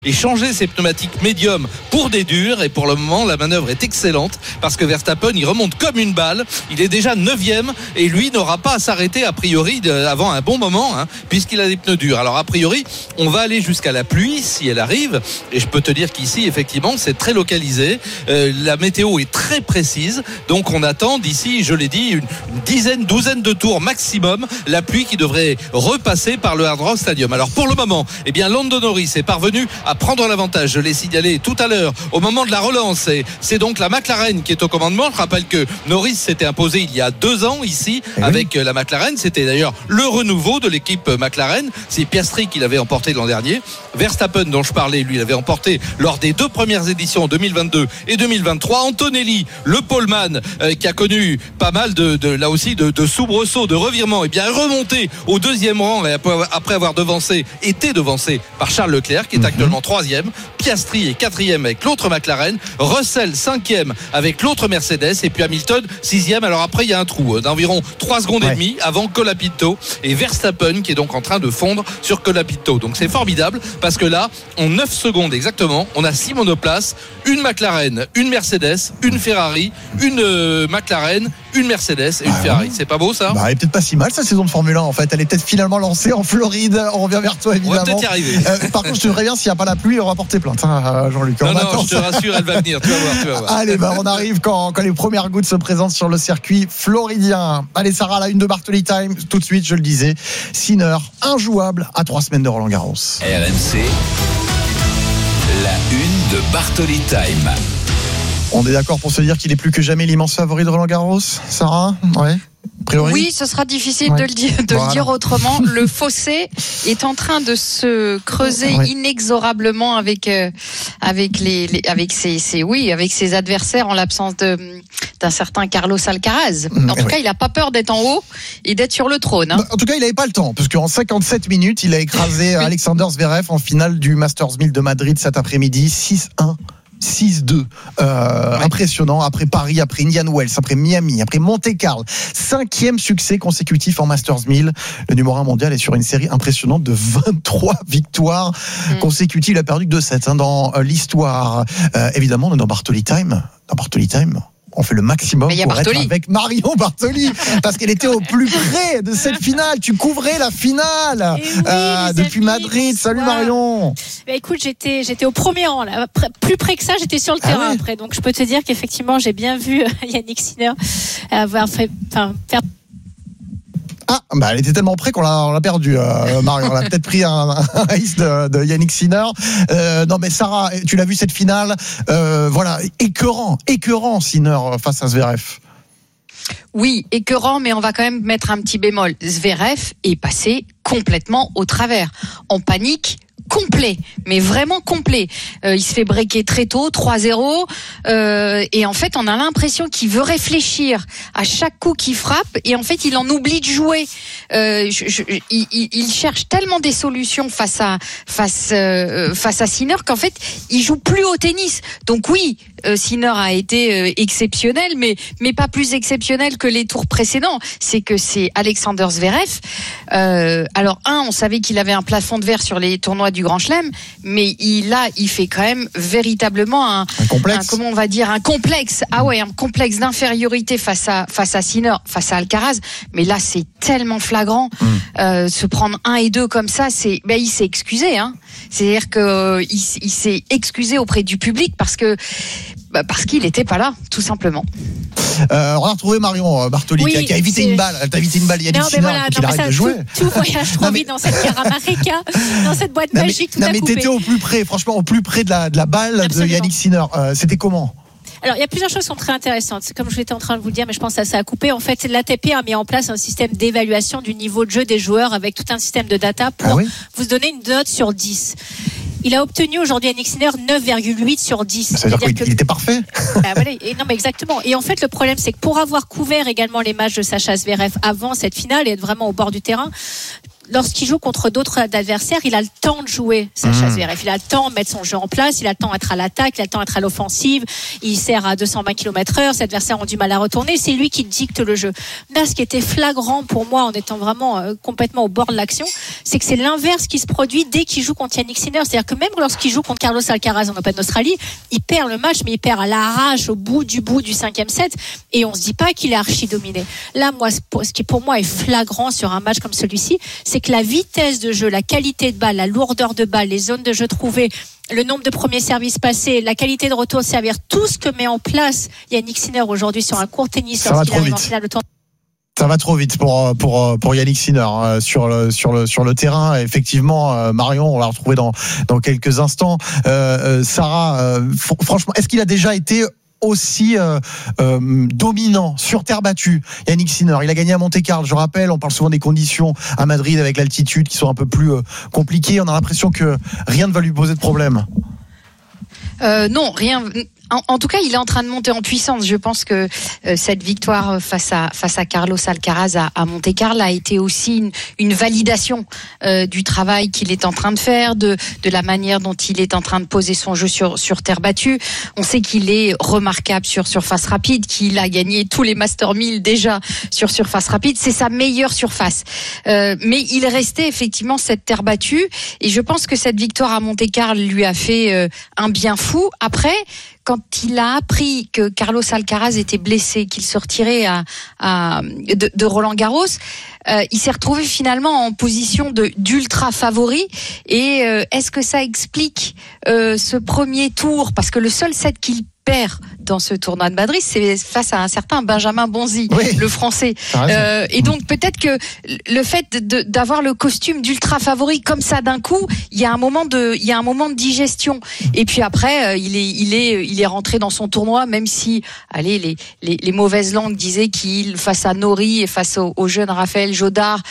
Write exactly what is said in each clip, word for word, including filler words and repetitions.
et changer ses pneumatiques médium pour des durs, et pour le moment la manœuvre est excellente parce que Verstappen il remonte comme une balle, il est déjà neuvième et lui n'aura pas à s'arrêter a priori avant un bon moment hein, puisqu'il a des pneus durs. Alors a priori on va aller jusqu'à la pluie si elle arrive, et je peux te dire qu'ici effectivement c'est très localisé, euh, la météo est très précise, donc on attend d'ici, je l'ai dit, une, une dizaine, douzaine de tours maximum, la pluie qui devrait repasser par le Hard Rock Stadium. Alors pour le moment, eh bien Lando Norris est parvenu à prendre l'avantage, je l'ai signalé tout à l'heure au moment de la relance, et c'est donc la McLaren qui est au commandement. Je rappelle que Norris s'était imposé il y a deux ans ici et avec oui. la McLaren, c'était d'ailleurs le renouveau de l'équipe McLaren, c'est Piastri qui l'avait emporté l'an dernier. Verstappen dont je parlais, lui l'avait emporté lors des deux premières éditions en deux mille vingt-deux et deux mille vingt-trois. Antonelli, le poleman euh, qui a connu pas mal de, de là aussi de, de soubresauts, de revirements, et bien remonté au deuxième rang et après avoir devancé, été devancé par Charles Leclerc qui est actuellement troisième, Piastri est quatrième avec l'autre McLaren, Russell cinquième avec l'autre Mercedes, et puis Hamilton sixième. Alors après il y a un trou d'environ trois secondes ouais. et demie avant Colapinto et Verstappen qui est donc en train de fondre sur Colapinto. Donc c'est formidable parce que là en neuf secondes exactement on a six monoplaces, une McLaren, une Mercedes, une Ferrari, une euh, McLaren, une Mercedes et une ah, Ferrari. C'est pas beau ça? Bah, elle est peut-être pas si mal sa saison de Formule un en fait. Elle est peut-être finalement lancée en Floride. On revient vers toi évidemment. On va peut-être y arriver. Euh, par contre je te préviens, s'il n'y a pas la pluie on va porter plainte hein, Jean-Luc. Non non, je te rassure, elle va venir, tu vas voir, tu vas voir. Allez bah on arrive quand, quand les premières gouttes se présentent sur le circuit floridien. Allez Sarah, la une de Bartoli Time tout de suite, je le disais, Sinner injouable à trois semaines de Roland Garros. R M C, la une de Bartoli Time. On est d'accord pour se dire qu'il est plus que jamais l'immense favori de Roland Garros, Sarah? Ouais. Priori. Oui, ce sera difficile ouais. de, le dire, de voilà. le dire autrement. Le fossé est en train de se creuser ouais. inexorablement avec euh, avec les, les avec ses, ses oui avec ses adversaires en l'absence de d'un certain Carlos Alcaraz. En tout ouais. cas, il n'a pas peur d'être en haut et d'être sur le trône. Hein. En tout cas, il n'avait pas le temps parce qu'en cinquante-sept minutes, il a écrasé oui. Alexander Zverev en finale du Masters mille de Madrid cet après-midi, six un. six deux euh, ouais. Impressionnant. Après Paris, après Indian Wells, après Miami, après Monte-Carlo, cinquième succès consécutif en Masters mille. Le numéro un mondial est sur une série impressionnante de vingt-trois victoires mmh. consécutives. Il a perdu que deux sept hein, dans euh, l'histoire. Euh, évidemment, on est dans Bartoli Time. Dans Bartoli Time, on fait le maximum pour Bartoli. Être avec Marion Bartoli parce qu'elle était au plus près de cette finale. Tu couvrais la finale oui, euh, depuis amis, Madrid. bonsoir. Salut Marion. Bah, écoute, j'étais j'étais au premier rang là, plus près que ça, j'étais sur le ah terrain oui. après. Donc je peux te dire qu'effectivement, j'ai bien vu Yannick Sinner avoir fait enfin faire Ah, bah elle était tellement près qu'on l'a, on l'a perdu, euh, Marion. On a peut-être pris un, un race de, de Yannick Sinner. Euh, non, mais Sarah, tu l'as vu cette finale, euh, voilà, écœurant, écœurant Sinner face à Zverev. Oui, écœurant, mais on va quand même mettre un petit bémol. Zverev est passé complètement au travers, en panique. Complet, mais vraiment complet. Euh, il se fait breaker très tôt, trois zéro, euh, et en fait, on a l'impression qu'il veut réfléchir à chaque coup qu'il frappe, et en fait, il en oublie de jouer. Euh, je, je, il, il cherche tellement des solutions face à face euh, face à Sinner qu'en fait, il joue plus au tennis. Donc oui, euh, Sinner a été euh, exceptionnel, mais mais pas plus exceptionnel que les tours précédents. C'est que c'est Alexander Zverev. Euh, alors un, on savait qu'il avait un plafond de verre sur les tournois du Grand Chelem, mais il là, il fait quand même véritablement un, un complexe. Un, comment on va dire, un complexe. Ah ouais, un complexe d'infériorité face à face à Sinner, face à Alcaraz. Mais là, c'est tellement flagrant. Mmh. Euh, se prendre un et deux comme ça, c'est, ben il s'est excusé. Hein. C'est-à-dire que il, il s'est excusé auprès du public parce que bah parce qu'il n'était pas là, tout simplement. Euh, on a retrouvé Marion Bartoli oui, qui, a, qui a évité c'est... une balle. Elle t'a évité une balle. Il y a des Sinner voilà, qui arrête de jouer. Tout, tout voyage trop vite dans cette Caramarca, dans cette boîte non, magique. Mais, tout non, à mais couper. T'étais au plus près, franchement, au plus près de la, de la balle Absolument. de Yannick Sinner. Euh, c'était comment? Alors, il y a plusieurs choses qui sont très intéressantes. C'est comme je l'étais en train de vous le dire, mais je pense que ça, ça a coupé. En fait, l'A T P a mis en place un système d'évaluation du niveau de jeu des joueurs avec tout un système de data pour ah oui vous donner une note sur dix. Il a obtenu aujourd'hui Yannick Sinner neuf virgule huit sur dix. Ça veut dire qu'il que... était parfait. Ah, voilà. Et non, mais exactement. Et en fait, le problème, c'est que pour avoir couvert également les matchs de Sacha Zverev avant cette finale et être vraiment au bord du terrain, lorsqu'il joue contre d'autres adversaires, il a le temps de jouer, Sacha mmh. Zverev. Il a le temps de mettre son jeu en place, il a le temps d'être à l'attaque, il a le temps d'être à l'offensive, il sert à deux cent vingt kilomètres heure, ses adversaires ont du mal à retourner, c'est lui qui dicte le jeu. Là, ce qui était flagrant pour moi, en étant vraiment euh, complètement au bord de l'action, c'est que c'est l'inverse qui se produit dès qu'il joue contre Yannick Sinner. C'est-à-dire que même lorsqu'il joue contre Carlos Alcaraz en Open d'Australie, il perd le match, mais il perd à l'arrache, au bout du bout du cinquième set, et on se dit pas qu'il est archi dominé. Là, moi, ce qui pour moi est flagrant sur un match comme celui-ci, c'est que la vitesse de jeu, la qualité de balle, la lourdeur de balle, les zones de jeu trouvées, le nombre de premiers services passés, la qualité de retour de servir, tout ce que met en place Yannick Sinner aujourd'hui sur un court tennis lorsqu'il arrive en finale de tournoi. Ça va trop vite pour pour pour Yannick Sinner euh, sur le sur le sur le terrain. Effectivement, euh, Marion, on va le retrouver dans dans quelques instants. Euh, euh, Sarah, euh, f- franchement, est-ce qu'il a déjà été aussi euh, euh, dominant sur terre battue? Yannick Sinner, il a gagné à Monte-Carlo, je rappelle, on parle souvent des conditions à Madrid avec l'altitude qui sont un peu plus euh, compliquées, on a l'impression que rien ne va lui poser de problème. Euh, non, rien. En, en tout cas, il est en train de monter en puissance. Je pense que euh, cette victoire face à face à Carlos Alcaraz à, à Monte-Carlo a été aussi une, une validation euh, du travail qu'il est en train de faire, de de la manière dont il est en train de poser son jeu sur sur terre battue. On sait qu'il est remarquable sur surface rapide, qu'il a gagné tous les Master mille déjà sur surface rapide. C'est sa meilleure surface. Euh, mais il restait effectivement cette terre battue, et je pense que cette victoire à Monte-Carlo lui a fait euh, un bien fou. Après, quand il a appris que Carlos Alcaraz était blessé, qu'il se retirait à, à, de, de Roland Garros, euh, il s'est retrouvé finalement en position de, d'ultra favori. Et euh, est-ce que ça explique euh, ce premier tour? Parce que le seul set qu'il perd dans ce tournoi de Madrid, c'est face à un certain Benjamin Bonzi, oui, le français. Euh, et donc peut-être que le fait de, d'avoir le costume d'ultra favori comme ça d'un coup, il y a un moment de, il y a un moment de digestion. Et puis après, il est, il est, il est rentré dans son tournoi, même si, allez, les, les, les mauvaises langues disaient qu'il, face à Nori et face au, au jeune Raphaël Jodard,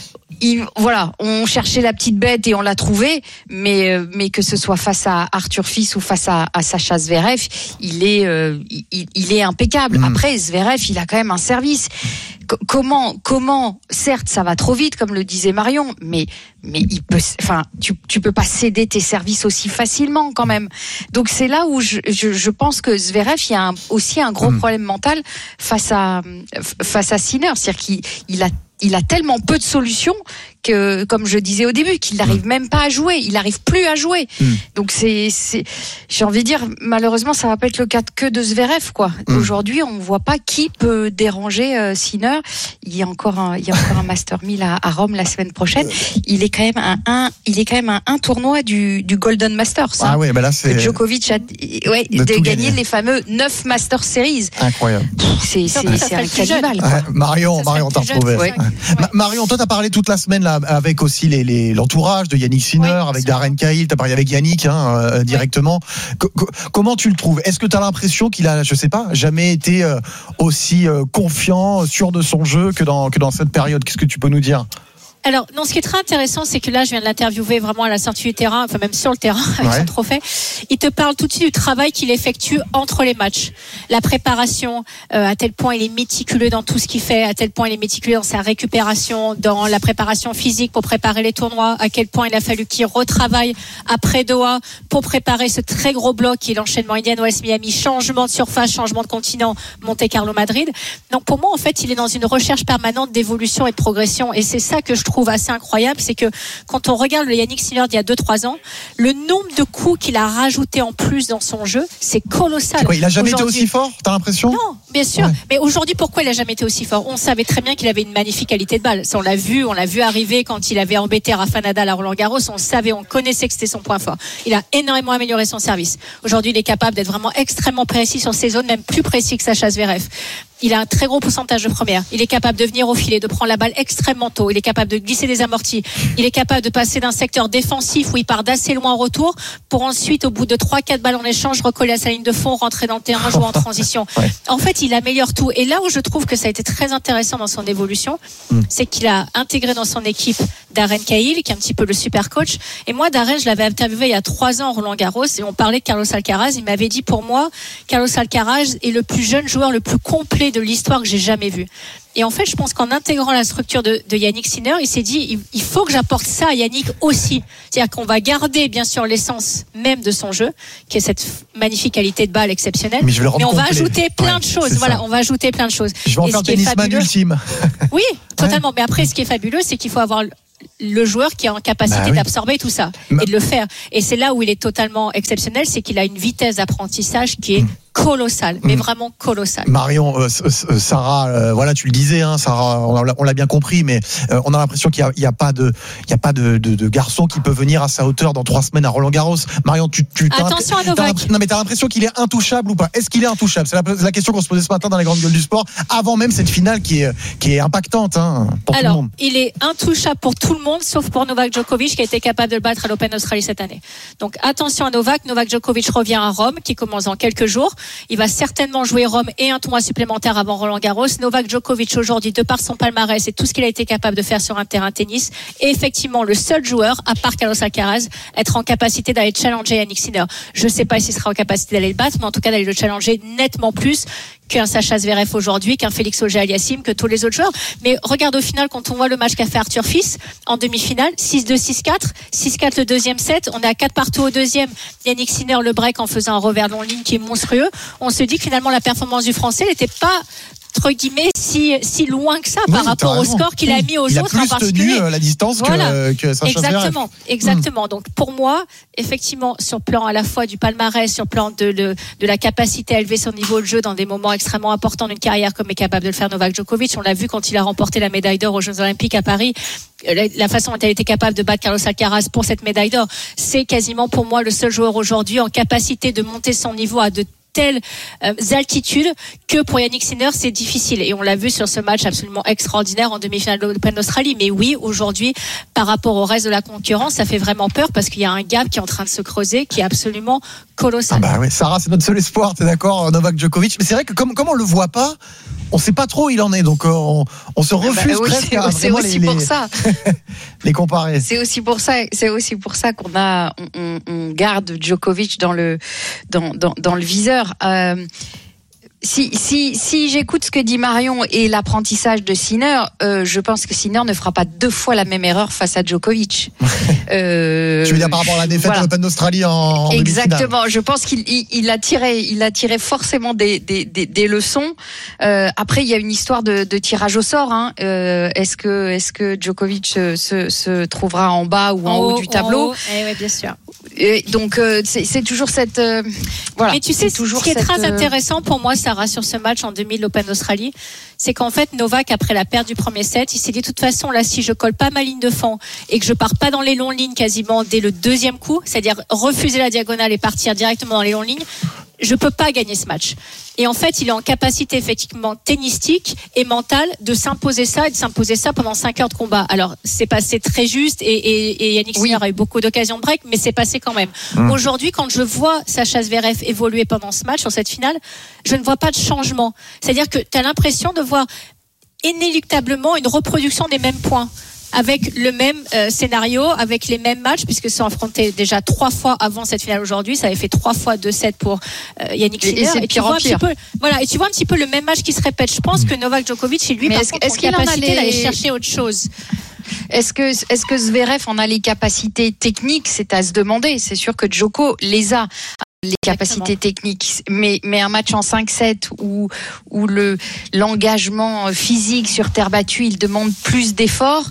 Il, voilà, on cherchait la petite bête et on l'a trouvée, mais mais que ce soit face à Arthur Fils ou face à, à Sacha Zverev, il est euh, il, il est impeccable. Mmh. Après, Zverev, il a quand même un service. C- comment comment certes, ça va trop vite, comme le disait Marion, mais mais il peut, enfin, tu tu peux pas céder tes services aussi facilement quand même. Donc c'est là où je je, je pense que Zverev, il y a un, aussi un gros mmh. problème mental face à face à Sinner, c'est-à-dire qu'il il a il a tellement peu de solutions que, comme je disais au début, qu'il n'arrive mmh. même pas à jouer. Il n'arrive plus à jouer. Mmh. Donc c'est, c'est, j'ai envie de dire, malheureusement, ça va pas être le cas que de Zverev, quoi. Mmh. Aujourd'hui, on voit pas qui peut déranger euh, Sinner. Il y a encore un, il y a encore un Master mille à, à Rome la semaine prochaine. Il est quand même un, un il est quand même un, un tournoi du, du Golden Masters. Ah hein, oui, ben là c'est. Que Djokovic a, ouais, de, de gagner gagner les fameux neuf Master Series. Incroyable. C'est, c'est, c'est, c'est un cannibale. Ouais, Marion, Marion, t'as retrouvé. Ouais. Ouais. Marion, toi, t'as parlé toute la semaine là avec aussi les, les l'entourage de Yannick Sinner, oui, avec Darren Cahill. T'as parlé avec Yannick hein, euh, directement. Co- co- comment tu le trouves? Est-ce que t'as l'impression qu'il a, je sais pas, jamais été euh, aussi euh, confiant, sûr de son jeu que dans que dans cette période? Qu'est-ce que tu peux nous dire? Alors, non, ce qui est très intéressant, c'est que là, je viens de l'interviewer vraiment à la sortie du terrain, enfin même sur le terrain, avec ouais. son trophée. Il te parle tout de suite du travail qu'il effectue entre les matchs. La préparation, euh, à tel point il est méticuleux dans tout ce qu'il fait, à tel point il est méticuleux dans sa récupération, dans la préparation physique pour préparer les tournois, à quel point il a fallu qu'il retravaille après Doha pour préparer ce très gros bloc qui est l'enchaînement Indian Wells Miami, changement de surface, changement de continent, Monte-Carlo Madrid. Donc pour moi, en fait, il est dans une recherche permanente d'évolution et de progression, et c'est ça que je trouve assez incroyable, c'est que quand on regarde le Yannick Sinner d'il y a deux trois ans, le nombre de coups qu'il a rajouté en plus dans son jeu, c'est colossal. Quoi, il a jamais aujourd'hui... été aussi fort, t'as l'impression? Non, bien sûr. Ouais. Mais aujourd'hui, pourquoi il a jamais été aussi fort? On savait très bien qu'il avait une magnifique qualité de balle. Ça, on l'a vu, on l'a vu arriver quand il avait embêté Rafa Nadal à Roland Garros. On savait, on connaissait que c'était son point fort. Il a énormément amélioré son service. Aujourd'hui, il est capable d'être vraiment extrêmement précis sur ses zones, même plus précis que Sacha Zverev. Il a un très gros pourcentage de première. Il est capable de venir au filet, de prendre la balle extrêmement tôt. Il est capable de glisser des amortis. Il est capable de passer d'un secteur défensif où il part d'assez loin en retour pour ensuite, au bout de trois quatre balles en échange, recoller à sa ligne de fond, rentrer dans le terrain, jouer en transition. Ouais. En fait, il améliore tout. Et là où je trouve que ça a été très intéressant dans son évolution, mm. c'est qu'il a intégré dans son équipe Darren Cahill, qui est un petit peu le super coach. Et moi, Darren, je l'avais interviewé il y a trois ans à Roland Garros et on parlait de Carlos Alcaraz. Il m'avait dit, pour moi, Carlos Alcaraz est le plus jeune joueur, le plus complet qualité de l'histoire que j'ai jamais vue. Et en fait, je pense qu'en intégrant la structure de, de Yannick Sinner, il s'est dit, il, il faut que j'apporte ça à Yannick aussi. C'est-à-dire qu'on va garder, bien sûr, l'essence même de son jeu, qui est cette magnifique qualité de balle exceptionnelle. Mais, je vais le rendre Mais on va complet. ajouter plein Ouais, de choses. c'est Voilà, ça. on va ajouter plein de choses. Je vais en Et faire ce qui est tennisman fabuleux- ultime. Oui, totalement. Mais après, ce qui est fabuleux, c'est qu'il faut avoir le joueur qui est en capacité Bah oui. d'absorber tout ça Mais- et de le faire. Et c'est là où il est totalement exceptionnel, c'est qu'il a une vitesse d'apprentissage qui est colossale, mais Mm. vraiment colossale. Marion, euh, euh, Sarah, euh, voilà, tu le disais, hein, Sarah, on l'a, on l'a bien compris, mais euh, on a l'impression qu'il n'y a, il y a pas de, il y a pas de, de, de garçon qui peut venir à sa hauteur dans trois semaines à Roland-Garros. Marion, tu, tu t'as Attention à t'as Novak. l'impression- non mais t'as l'impression qu'il est intouchable ou pas? Est-ce qu'il est intouchable? C'est la, c'est la question qu'on se posait ce matin dans les grandes gueules du sport, avant même cette finale qui est, qui est impactante hein, pour tout le Alors, monde. il est intouchable pour tout le monde, sauf pour Novak Djokovic, qui a été capable de le battre à l'Open d'Australie cette année. Donc, attention à Novak. Novak Djokovic revient à Rome, qui commence dans quelques jours. Il va certainement jouer Rome et un tournoi supplémentaire avant Roland-Garros. Novak Djokovic, aujourd'hui, de par son palmarès et tout ce qu'il a été capable de faire sur un terrain de tennis, est effectivement le seul joueur, à part Carlos Alcaraz, être en capacité d'aller challenger Yannick Sinner. Je ne sais pas s'il sera en capacité d'aller le battre, mais en tout cas d'aller le challenger nettement plus qu'un Sacha Zverev aujourd'hui, qu'un Félix Auger-Aliassime, que tous les autres joueurs. Mais regarde au final, quand on voit le match qu'a fait Arthur Fils en demi-finale, six deux, six quatre, six quatre le deuxième set, on est à quatre partout au deuxième. Yannick Sinner le break en faisant un revers long ligne qui est monstrueux. On se dit que finalement la performance du Français n'était pas entre guillemets si si loin que ça Oui, par t'as rapport au raison. score qu'il a Oui. mis aux il autres a en plus particulier. tenu euh, la distance Voilà. que, que Sacha Zverev. Exactement, exactement. Donc pour moi, effectivement, sur le plan à la fois du palmarès, sur le plan de, le, de la capacité à élever son niveau de jeu dans des moments extrêmement importants d'une carrière, comme est capable de le faire Novak Djokovic, on l'a vu quand il a remporté la médaille d'or aux Jeux Olympiques à Paris. La, la façon dont il a été capable de battre Carlos Alcaraz pour cette médaille d'or, c'est quasiment pour moi le seul joueur aujourd'hui en capacité de monter son niveau à de telles euh, altitudes que pour Yannick Sinner c'est difficile, et on l'a vu sur ce match absolument extraordinaire en demi-finale de l'Open d'Australie. Mais oui, aujourd'hui par rapport au reste de la concurrence, ça fait vraiment peur parce qu'il y a un gap qui est en train de se creuser qui est absolument colossal. Ah bah ouais, Sarah, c'est notre seul espoir, t'es d'accord, Novak Djokovic. Mais c'est vrai que comme, comme on le voit pas, on sait pas trop où il en est, donc euh, on, on se refuse Bah oui, presque c'est, à c'est vraiment aussi les, pour les, ça. les comparer. C'est aussi pour ça. C'est aussi pour ça qu'on a, on, on, on garde Djokovic dans le, dans, dans, dans le viseur. Euh, Si, si, si j'écoute ce que dit Marion et l'apprentissage de Sinner, euh, je pense que Sinner ne fera pas deux fois la même erreur face à Djokovic. euh, Tu veux dire par rapport à la défaite voilà. à l'Open d'Australie en, en Exactement. Je pense qu'il il, il a tiré, il a tiré forcément des, des, des, des leçons. Euh, après, il y a une histoire de, de tirage au sort. Hein. Euh, est-ce que, est-ce que Djokovic se, se, se trouvera en bas ou en, en haut, haut du tableau? En haut. Eh ouais, bien sûr. Et donc, euh, c'est, c'est toujours cette, euh, voilà. Mais tu sais, c'est toujours ce qui est cette, très euh... intéressant pour moi, Sarah, sur ce match en demi de l'Open d'Australie, c'est qu'en fait, Novak, après la perte du premier set, il s'est dit, de toute façon, là, si je colle pas ma ligne de fond et que je pars pas dans les longues lignes quasiment dès le deuxième coup, c'est-à-dire refuser la diagonale et partir directement dans les longues lignes, je peux pas gagner ce match. Et en fait, il est en capacité effectivement tennistique et mentale de s'imposer ça et de s'imposer ça pendant cinq heures de combat. Alors, c'est passé très juste et, et, et Yannick Sinner oui. a eu beaucoup d'occasions de break, mais c'est passé quand même. Mmh. Aujourd'hui, quand je vois Sacha Zverev évoluer pendant ce match, sur cette finale, je ne vois pas de changement. C'est-à-dire que tu as l'impression de voir inéluctablement une reproduction des mêmes points, avec le même euh, scénario, avec les mêmes matchs, puisque c'est affronté déjà trois fois avant cette finale aujourd'hui. Ça avait fait trois fois deux sept pour euh, Yannick Sinner. Et, et, et tu vois un petit peu, voilà, et tu vois un petit peu le même match qui se répète. Je pense que Novak Djokovic, chez lui, mais par est-ce, contre, est-ce qu'il capacité en a les... d'aller chercher autre chose. Est-ce que, est-ce que Zverev en a les capacités techniques? C'est à se demander. C'est sûr que Djoko les a. Les capacités Exactement. techniques, mais mais un match en cinq sept où où le l'engagement physique sur terre battue, il demande plus d'efforts.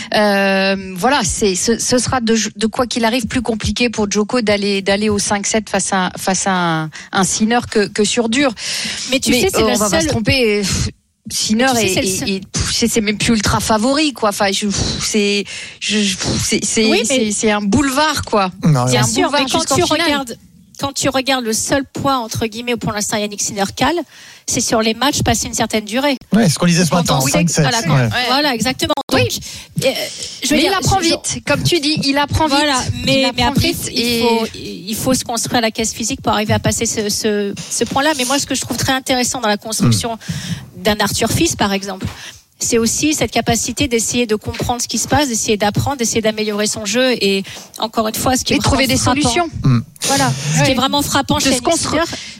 Euh, voilà, c'est ce, ce sera de, de quoi qu'il arrive plus compliqué pour Djoko d'aller d'aller au cinq sept face à face à un, un Sinner que que sur dur. Mais tu mais, sais, c'est euh, la on va seule... pas se tromper. Sinner tu sais, est, c'est, est, est, c'est, c'est même plus ultra favori quoi. Enfin, je, c'est, je, c'est, c'est, oui, mais... c'est, c'est un boulevard quoi. Non, Bien c'est sûr, un boulevard mais quand tu finale. regardes. Quand tu regardes le seul point, entre guillemets, où pour l'instant Yannick Sinner cale, c'est sur les matchs passés une certaine durée. Ouais, ce qu'on disait ce matin, cinq sept. Voilà, ouais. voilà, exactement. Donc, oui. euh, je mais dire, il apprend je, vite, comme tu dis, il apprend vite. Voilà, mais, mais après, vite il, et... faut, il faut se construire la caisse physique pour arriver à passer ce, ce, ce point-là. Mais moi, ce que je trouve très intéressant dans la construction mmh. d'un Arthur Fils, par exemple, c'est aussi cette capacité d'essayer de comprendre ce qui se passe, d'essayer d'apprendre, d'essayer d'améliorer son jeu et encore une fois, ce qui est et trouver des frappant, solutions. Mmh. Voilà, ce ouais. qui est vraiment frappant de chez Sinner,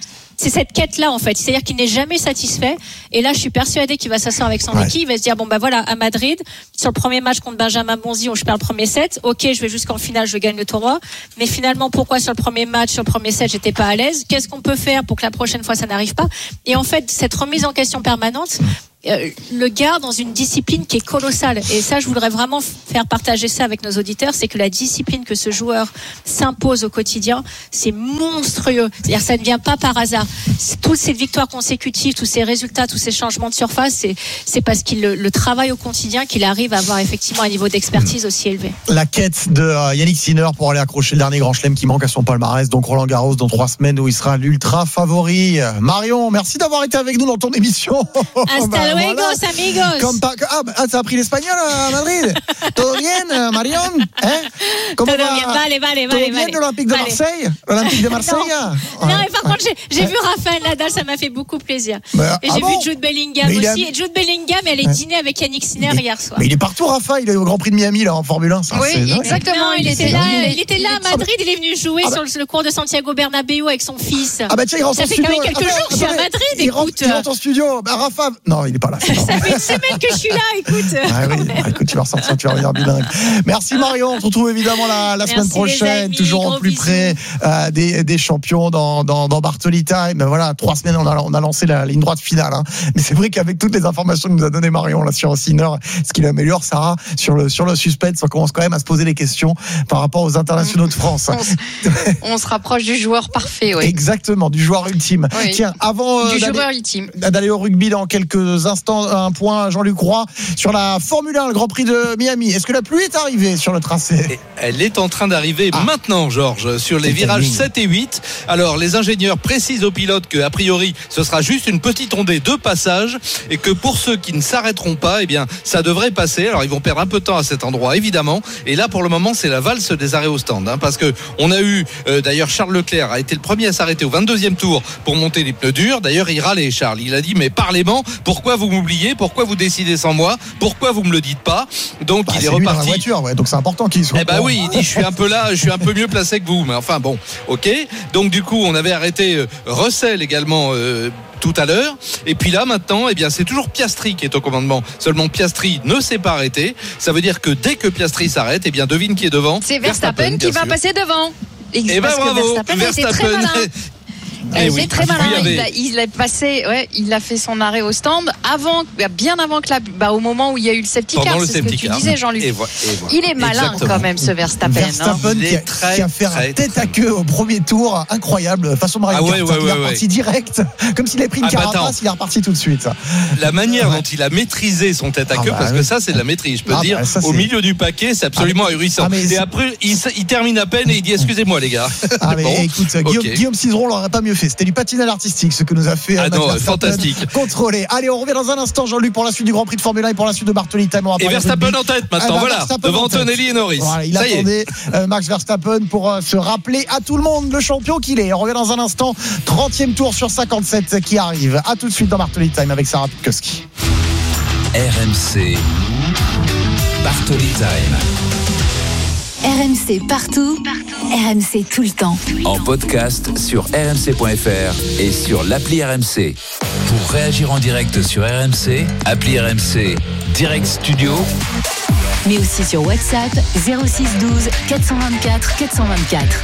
c'est cette quête-là en fait. C'est-à-dire qu'il n'est jamais satisfait. Et là, je suis persuadée qu'il va s'asseoir avec son ouais. équipe. Il va se dire bon bah voilà, à Madrid, sur le premier match contre Benjamin Bonzi, où je perds le premier set. Ok, je vais jusqu'en finale, je gagne le tournoi. Mais finalement, pourquoi sur le premier match, sur le premier set, j'étais pas à l'aise? Qu'est-ce qu'on peut faire pour que la prochaine fois ça n'arrive pas? Et en fait, cette remise en question permanente euh, le garde dans une discipline qui est colossale. Et ça, je voudrais vraiment faire partager ça avec nos auditeurs, c'est que la discipline que ce joueur s'impose au quotidien, c'est monstrueux. C'est-à-dire, ça ne vient pas par hasard. C'est toutes ces victoires consécutives, tous ces résultats, tous ces changements de surface, c'est, c'est parce qu'il le, le travaille au quotidien qu'il arrive à avoir effectivement un niveau d'expertise aussi élevé. La quête de euh, Yannick Sinner pour aller accrocher le dernier grand chelem qui manque à son palmarès, donc Roland Garros dans trois semaines où il sera l'ultra favori. Marion, merci d'avoir été avec nous dans ton émission. Hasta luego, voilà. Amigos. Comme pas, ah, bah, ça a appris l'espagnol à Madrid. Todo bien, Marion? Hein? Todo va? Bien, vale, vale, vale. Todo bien de l'Olympique de vale. Marseille? L'Olympique de Marseille? Non, ouais. non mais par contre, j'ai, j'ai vu Rafael Nadal, ça m'a fait beaucoup plaisir. Bah, et j'ai ah bon vu Jude Bellingham mais aussi. A... Et Jude Bellingham, elle est dîné avec Yannick Sinner mais, hier soir. Mais il est partout, Rafa. Il est au Grand Prix de Miami, là, en Formule un. Ça, oui, exactement. Non, il, était là, il était là à Madrid. Il est venu jouer ah bah. sur le cours de Santiago Bernabéu avec son fils. Ah bah tiens, il rentre en studio. Ça fait quand même quelques jours que je suis à Madrid, il écoute. Rentre, il rentre en studio. Bah, Rafa. Non, il est pas là. Ça fait une semaine que je suis là, écoute. Ah oui, bah, écoute, tu vas ressortir, tu vas revenir bilingue. Merci Marion. On se retrouve évidemment la, la semaine prochaine, amis, toujours au plus bisous. près euh, des, des champions dans, dans, dans Bartoli Time. Ben voilà, trois semaines, on a, on a lancé la ligne droite finale. Hein. Mais c'est vrai qu'avec toutes les informations que nous a donné Marion là sur Sinner, ce qui l'améliore, Sarah, sur le, sur le suspense, on commence quand même à se poser des questions par rapport aux internationaux de France. On, se, on se rapproche du joueur parfait, oui. Exactement, du joueur ultime. Oui. Tiens, avant du euh, joueur d'aller, ultime. d'aller au rugby dans quelques instants, un point, Jean-Luc Roy, sur la Formule un, le Grand Prix de Miami. Est-ce que la pluie est arrivée sur le tracé? Elle est en train d'arriver ah. maintenant, Georges, sur les c'est virages terminé. sept et huit. Alors, les ingénieurs précisent aux pilotes que, a priori, ce sera juste une petite ondée de passage et que pour ceux qui ne s'arrêteront pas, eh bien, ça devrait passer. Alors, ils vont perdre un peu de temps à cet endroit, évidemment. Et là, pour le moment, c'est la valse des arrêts au stand, hein, parce que on a eu, euh, d'ailleurs, Charles Leclerc a été le premier à s'arrêter au vingt-deuxième tour pour monter les pneus durs. D'ailleurs, il râlait, Charles. Il a dit, mais parlez-moi, pourquoi vous m'oubliez? Pourquoi vous décidez sans moi? Pourquoi vous me le dites pas? Donc, bah, il est, est reparti. Dans la voiture, ouais, donc c'est important qu'il soit. Eh ben oui, il dit, je suis un peu là, je suis un peu mieux placé que vous. Mais enfin, bon, ok. Donc, du coup, on avait arrêté euh, Russell également euh, tout à l'heure. Et puis là, maintenant, eh bien, c'est toujours Piastri qui est au commandement. Seulement, Piastri ne s'est pas arrêté. Ça veut dire que dès que Piastri s'arrête, eh bien, devine qui est devant. C'est Verstappen, Verstappen qui va sûr. passer devant. Et eh ben bravo, Verstappen, Verstappen. Très malin. Eh c'est oui, très malin. avait... Il, a, il a passé, ouais, il a fait son arrêt au stand avant, bien avant que la, bah, au moment où il y a eu le safety car. C'est ce que tu disais, Jean-Luc. Et voilà, et voilà. Il est malin Exactement. quand même, ce Verstappen. Verstappen hein. qui, a, très, qui a fait un tête à queue au premier tour, incroyable, façon Mario ah ouais, Kart. ouais, il ouais, est reparti ouais. direct, comme s'il avait pris une ah, carapace, bah, il est reparti tout de suite. La manière ouais. dont il a maîtrisé son tête à queue, ah, bah, parce ouais. que ça, c'est de la maîtrise. Je peux ah, dire, bah, ça, au milieu du paquet, c'est absolument ah, ahurissant. Ah, et après, il, il termine à peine et il dit excusez-moi les gars. Ah mais bon, écoute, Guillaume, okay. Guillaume Cizeron l'aurait pas mieux fait. C'était du patinage artistique ce que nous a fait ah non, fantastique. Contrôlé. Allez, on revient dans un instant, Jean-Luc, pour la suite du Grand Prix de Formule un et pour la suite de Bartoli Time. Et Verstappen en tête maintenant, ah, bah, voilà, Verstappen devant Antonelli et Norris. Voilà, il Ça attendait euh, Max Verstappen pour euh, se rappeler à tout le monde le champion qu'il est. On revient dans un instant, trentième tour sur cinquante-sept qui arrive. À tout de suite dans Bartoli Time avec Sarah Pitkowski. R M C Bartoli Time. R M C partout, partout, R M C tout le temps. En podcast sur r m c point f r et sur l'appli R M C. Pour réagir en direct sur R M C, appli R M C Direct Studio. Mais aussi sur WhatsApp zéro six douze quatre cent vingt-quatre quatre cent vingt-quatre.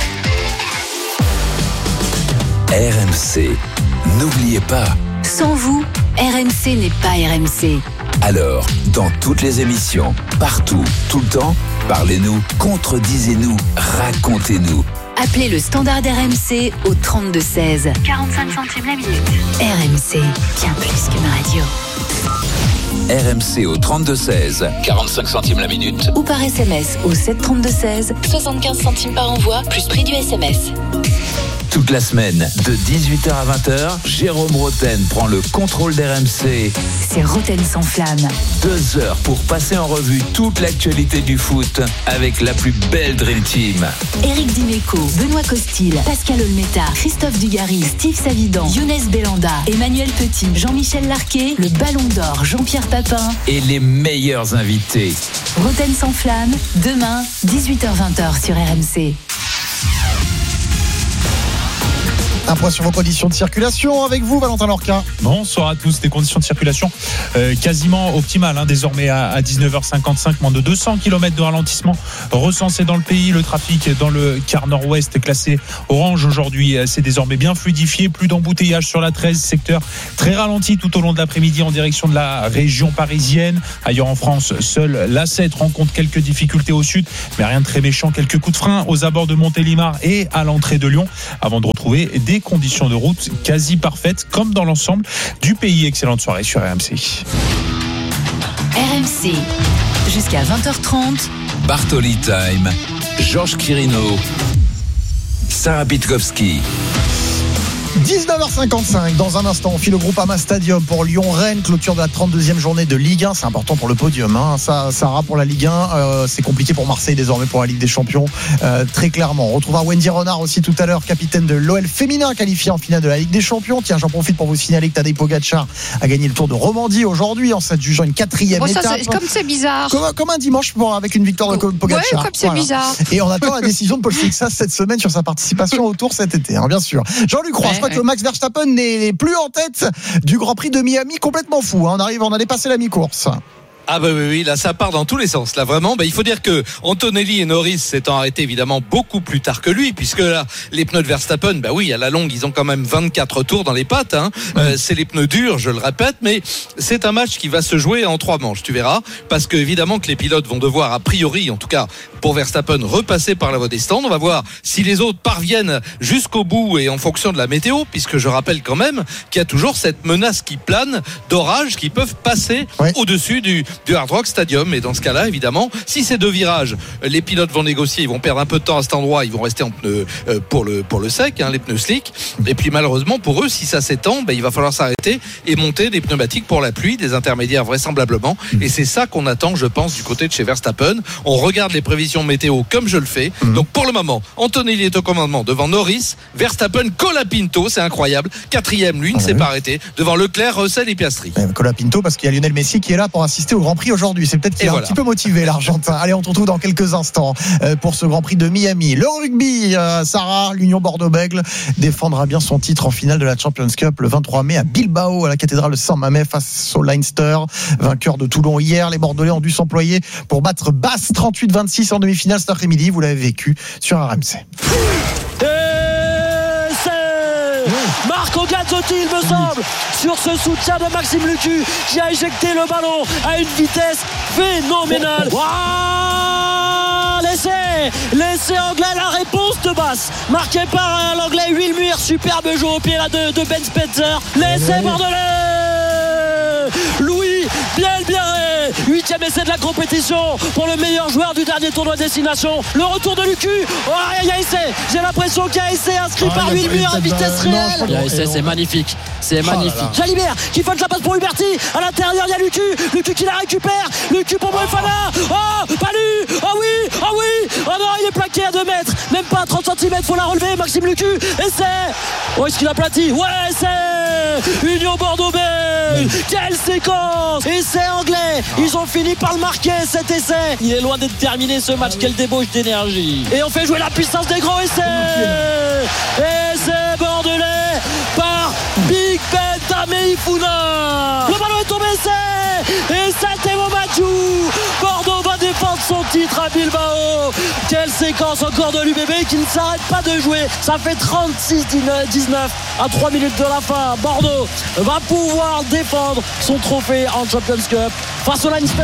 R M C, n'oubliez pas. Sans vous, R M C n'est pas R M C. Alors, dans toutes les émissions, partout, tout le temps, parlez-nous, contredisez-nous, racontez-nous. Appelez le standard R M C au trente-deux seize. quarante-cinq centimes la minute. R M C, bien plus qu'une radio. R M C au trente-deux seize, quarante-cinq centimes la minute. Ou par S M S au sept trente-deux seize, soixante-quinze centimes par envoi, plus prix du S M S. Toute la semaine, de dix-huit heures à vingt heures, Jérôme Roten prend le contrôle d'R M C. C'est Roten sans flamme. Deux heures pour passer en revue toute l'actualité du foot avec la plus belle Dream Team. Éric Dimeco, Benoît Costil, Pascal Olmeta, Christophe Dugarry, Steve Savidan, Younes Belanda, Emmanuel Petit, Jean-Michel Larquet, le Ballon d'Or, Jean-Pierre Papin. Et les meilleurs invités. Roten sans flamme, demain, dix-huit heures vingt sur R M C. Un point sur vos conditions de circulation avec vous, Valentin Lorca. Bonsoir à tous. Des conditions de circulation euh, quasiment optimales hein, désormais à, à dix-neuf heures cinquante-cinq, moins de deux cents kilomètres de ralentissement recensés dans le pays. Le trafic dans le quart nord-ouest classé orange aujourd'hui, c'est désormais bien fluidifié. Plus d'embouteillage sur la treize, secteur très ralenti tout au long de l'après-midi en direction de la région parisienne. Ailleurs en France, seule l'A sept rencontre quelques difficultés au sud, mais rien de très méchant. Quelques coups de frein aux abords de Montélimar et à l'entrée de Lyon avant de retrouver des conditions de route quasi parfaites comme dans l'ensemble du pays. Excellente soirée sur R M C. R M C, jusqu'à vingt heures trente. Bartoli Time, Georges Quirino, Sarah Pitkowski. dix-neuf heures cinquante-cinq, dans un instant, on file au Groupama Stadium pour Lyon-Rennes, clôture de la trente-deuxième journée de Ligue un. C'est important pour le podium, hein. Ça, Sarah, pour la Ligue un, euh, c'est compliqué pour Marseille désormais pour la Ligue des Champions, euh, très clairement. On retrouvera Wendy Renard aussi tout à l'heure, capitaine de l'O L féminin qualifié en finale de la Ligue des Champions. Tiens, j'en profite pour vous signaler que Tadej Pogacar a gagné le Tour de Romandie aujourd'hui en s'adjugeant une quatrième Bon, ça, étape. c'est, comme c'est bizarre. Comme, comme un dimanche pour, avec une victoire de Pogacar. Ouais, comme c'est Voilà. bizarre. Et on attend la décision de Paul Sixas cette semaine sur sa participation au Tour cet été, hein, bien sûr. Jean-Luc Roy, Ouais, je crois ouais. que Max Verstappen n'est plus en tête du Grand Prix de Miami, complètement fou, hein. On arrive, on a dépassé la mi-course. Ah bah oui, oui, là ça part dans tous les sens. Là vraiment, bah, il faut dire que Antonelli et Norris s'étant arrêtés évidemment beaucoup plus tard que lui, puisque là les pneus de Verstappen, bah oui, à la longue ils ont quand même vingt-quatre tours dans les pattes. Hein. Euh, c'est les pneus durs, je le répète, mais c'est un match qui va se jouer en trois manches, tu verras, parce que évidemment que les pilotes vont devoir a priori, en tout cas pour Verstappen, repasser par la voie des stands. On va voir si les autres parviennent jusqu'au bout et en fonction de la météo, puisque je rappelle quand même qu'il y a toujours cette menace qui plane d'orages qui peuvent passer ouais. au-dessus du du Hard Rock Stadium. Et dans ce cas-là, évidemment, si ces deux virages, les pilotes vont négocier, ils vont perdre un peu de temps à cet endroit, ils vont rester en pneus euh, pour le pour le sec, hein, les pneus slick. Et puis malheureusement pour eux, si ça s'étend, ben, il va falloir s'arrêter et monter des pneumatiques pour la pluie, des intermédiaires vraisemblablement. Et c'est ça qu'on attend, je pense, du côté de chez Verstappen. On regarde les prévisions météo comme je le fais. Mmh. Donc pour le moment, Antonelli est au commandement devant Norris, Verstappen, Colapinto, c'est incroyable. Quatrième, lui, ne ah, s'est oui. pas arrêté devant Leclerc, Russell et Piastri. Eh, Colapinto, parce qu'il y a Lionel Messi qui est là pour assister au Grand Prix aujourd'hui. C'est peut-être qu'il est voilà. un petit peu motivé, l'Argentin. Allez, on se retrouve dans quelques instants euh, pour ce Grand Prix de Miami. Le rugby, euh, Sarah, l'Union Bordeaux-Bègles défendra bien son titre en finale de la Champions Cup le vingt-trois mai à Bilbao, à la cathédrale de Saint-Mamès face au Leinster, vainqueur de Toulon hier. Les Bordelais ont dû s'employer pour battre Basse trente-huit vingt-six en demi-finale cet après-midi. Vous l'avez vécu sur R M C. Marco Gazzotti, il me semble, sur ce soutien de Maxime Lucu qui a éjecté le ballon à une vitesse phénoménale. Wow, l'essai, l'essai anglais, la réponse de Basse, marqué par l'anglais Will Muir, superbe jeu au pied là de, de Ben Spencer. L'essai bordelais, Louis Bielbiarré, huitième essai de la compétition pour le meilleur joueur du dernier tournoi destination. Le retour de Lucu, oh, il y a essai, j'ai l'impression qu'il y a essai inscrit ah, par Will Muir à vitesse réelle. Il y a essai, c'est magnifique, c'est oh magnifique. Jalibert qui fait la passe pour Huberti, à l'intérieur il y a Lucu, Lucu qui la récupère, Lucu pour Moefana, oh, pas lui, oh oui, oh oui, oh non, il est plaqué à deux mètres, même pas à trente centimètres, faut la relever, Maxime Lucu, essai, oh est-ce qu'il a plati, ouais, essai, Union Bordeaux-Bègles, quelle séquence, essai anglais, ils ont fini par le marquer cet essai, il est loin d'être terminé ce match, quelle débauche d'énergie, et on fait jouer la puissance des grands essais, essai bordelais par Big Ben Tameifuna, le ballon est tombé, essai, et c'était Momadjou, Bordeaux va défendre son titre à Bilbao, quelle séquence encore de l'U B B qui ne s'arrête pas de jouer, ça fait trente-six dix-neuf à trois minutes de la fin, Bordeaux va pouvoir défendre son trophée en Champions Cup face au Leinster.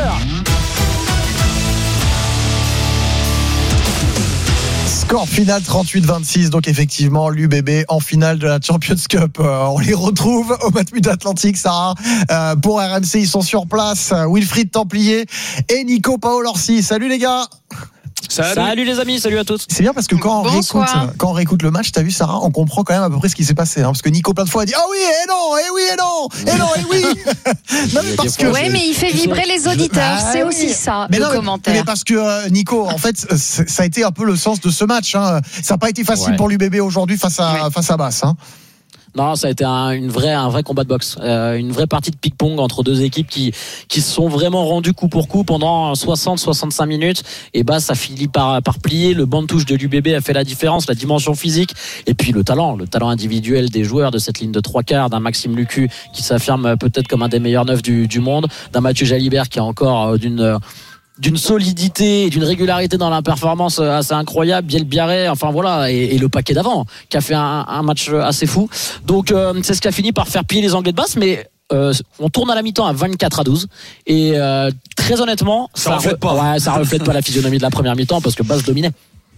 Score final trente-huit vingt-six, donc effectivement l'U B B en finale de la Champions Cup. Euh, on les retrouve au Matmut Atlantique, Sarah. Euh, pour R M C, ils sont sur place. Wilfried Templier et Nico Paolorsi. Salut les gars. Salut. Salut les amis, salut à tous. C'est bien parce que quand on, réécoute, quand on réécoute le match, t'as vu Sarah, on comprend quand même à peu près ce qui s'est passé, hein, parce que Nico plein de fois a dit ah oui et non et oui et non et non et oui. Non, mais parce que ouais, mais il fait vibrer les auditeurs, ah, c'est oui. aussi ça mais le non, commentaire. Mais parce que euh, Nico, en fait, ça a été un peu le sens de ce match. Hein. Ça n'a pas été facile ouais. pour l'U B B aujourd'hui face à ouais. face à Basse. Hein. Non, ça a été un, une vraie, un vrai combat de boxe, euh, une vraie partie de ping-pong entre deux équipes qui, qui se sont vraiment rendues coup pour coup pendant soixante à soixante-cinq minutes. Et bah, ça finit par, par plier. Le banc de touche de l'U B B a fait la différence, la dimension physique et puis le talent, le talent individuel des joueurs de cette ligne de trois quarts, d'un Maxime Lucu qui s'affirme peut-être comme un des meilleurs neufs du, du monde, d'un Mathieu Jalibert qui est encore euh, d'une d'une solidité et d'une régularité dans la performance assez incroyable, Biel Biarré, enfin voilà, et, et le paquet d'avant qui a fait un, un match assez fou. Donc euh, c'est ce qui a fini par faire plier les Anglais de Basse, mais euh, on tourne à la mi-temps à vingt-quatre à douze et euh, très honnêtement ça, ça reflète re- pas ouais, ça reflète pas la physionomie de la première mi-temps parce que Basse dominait.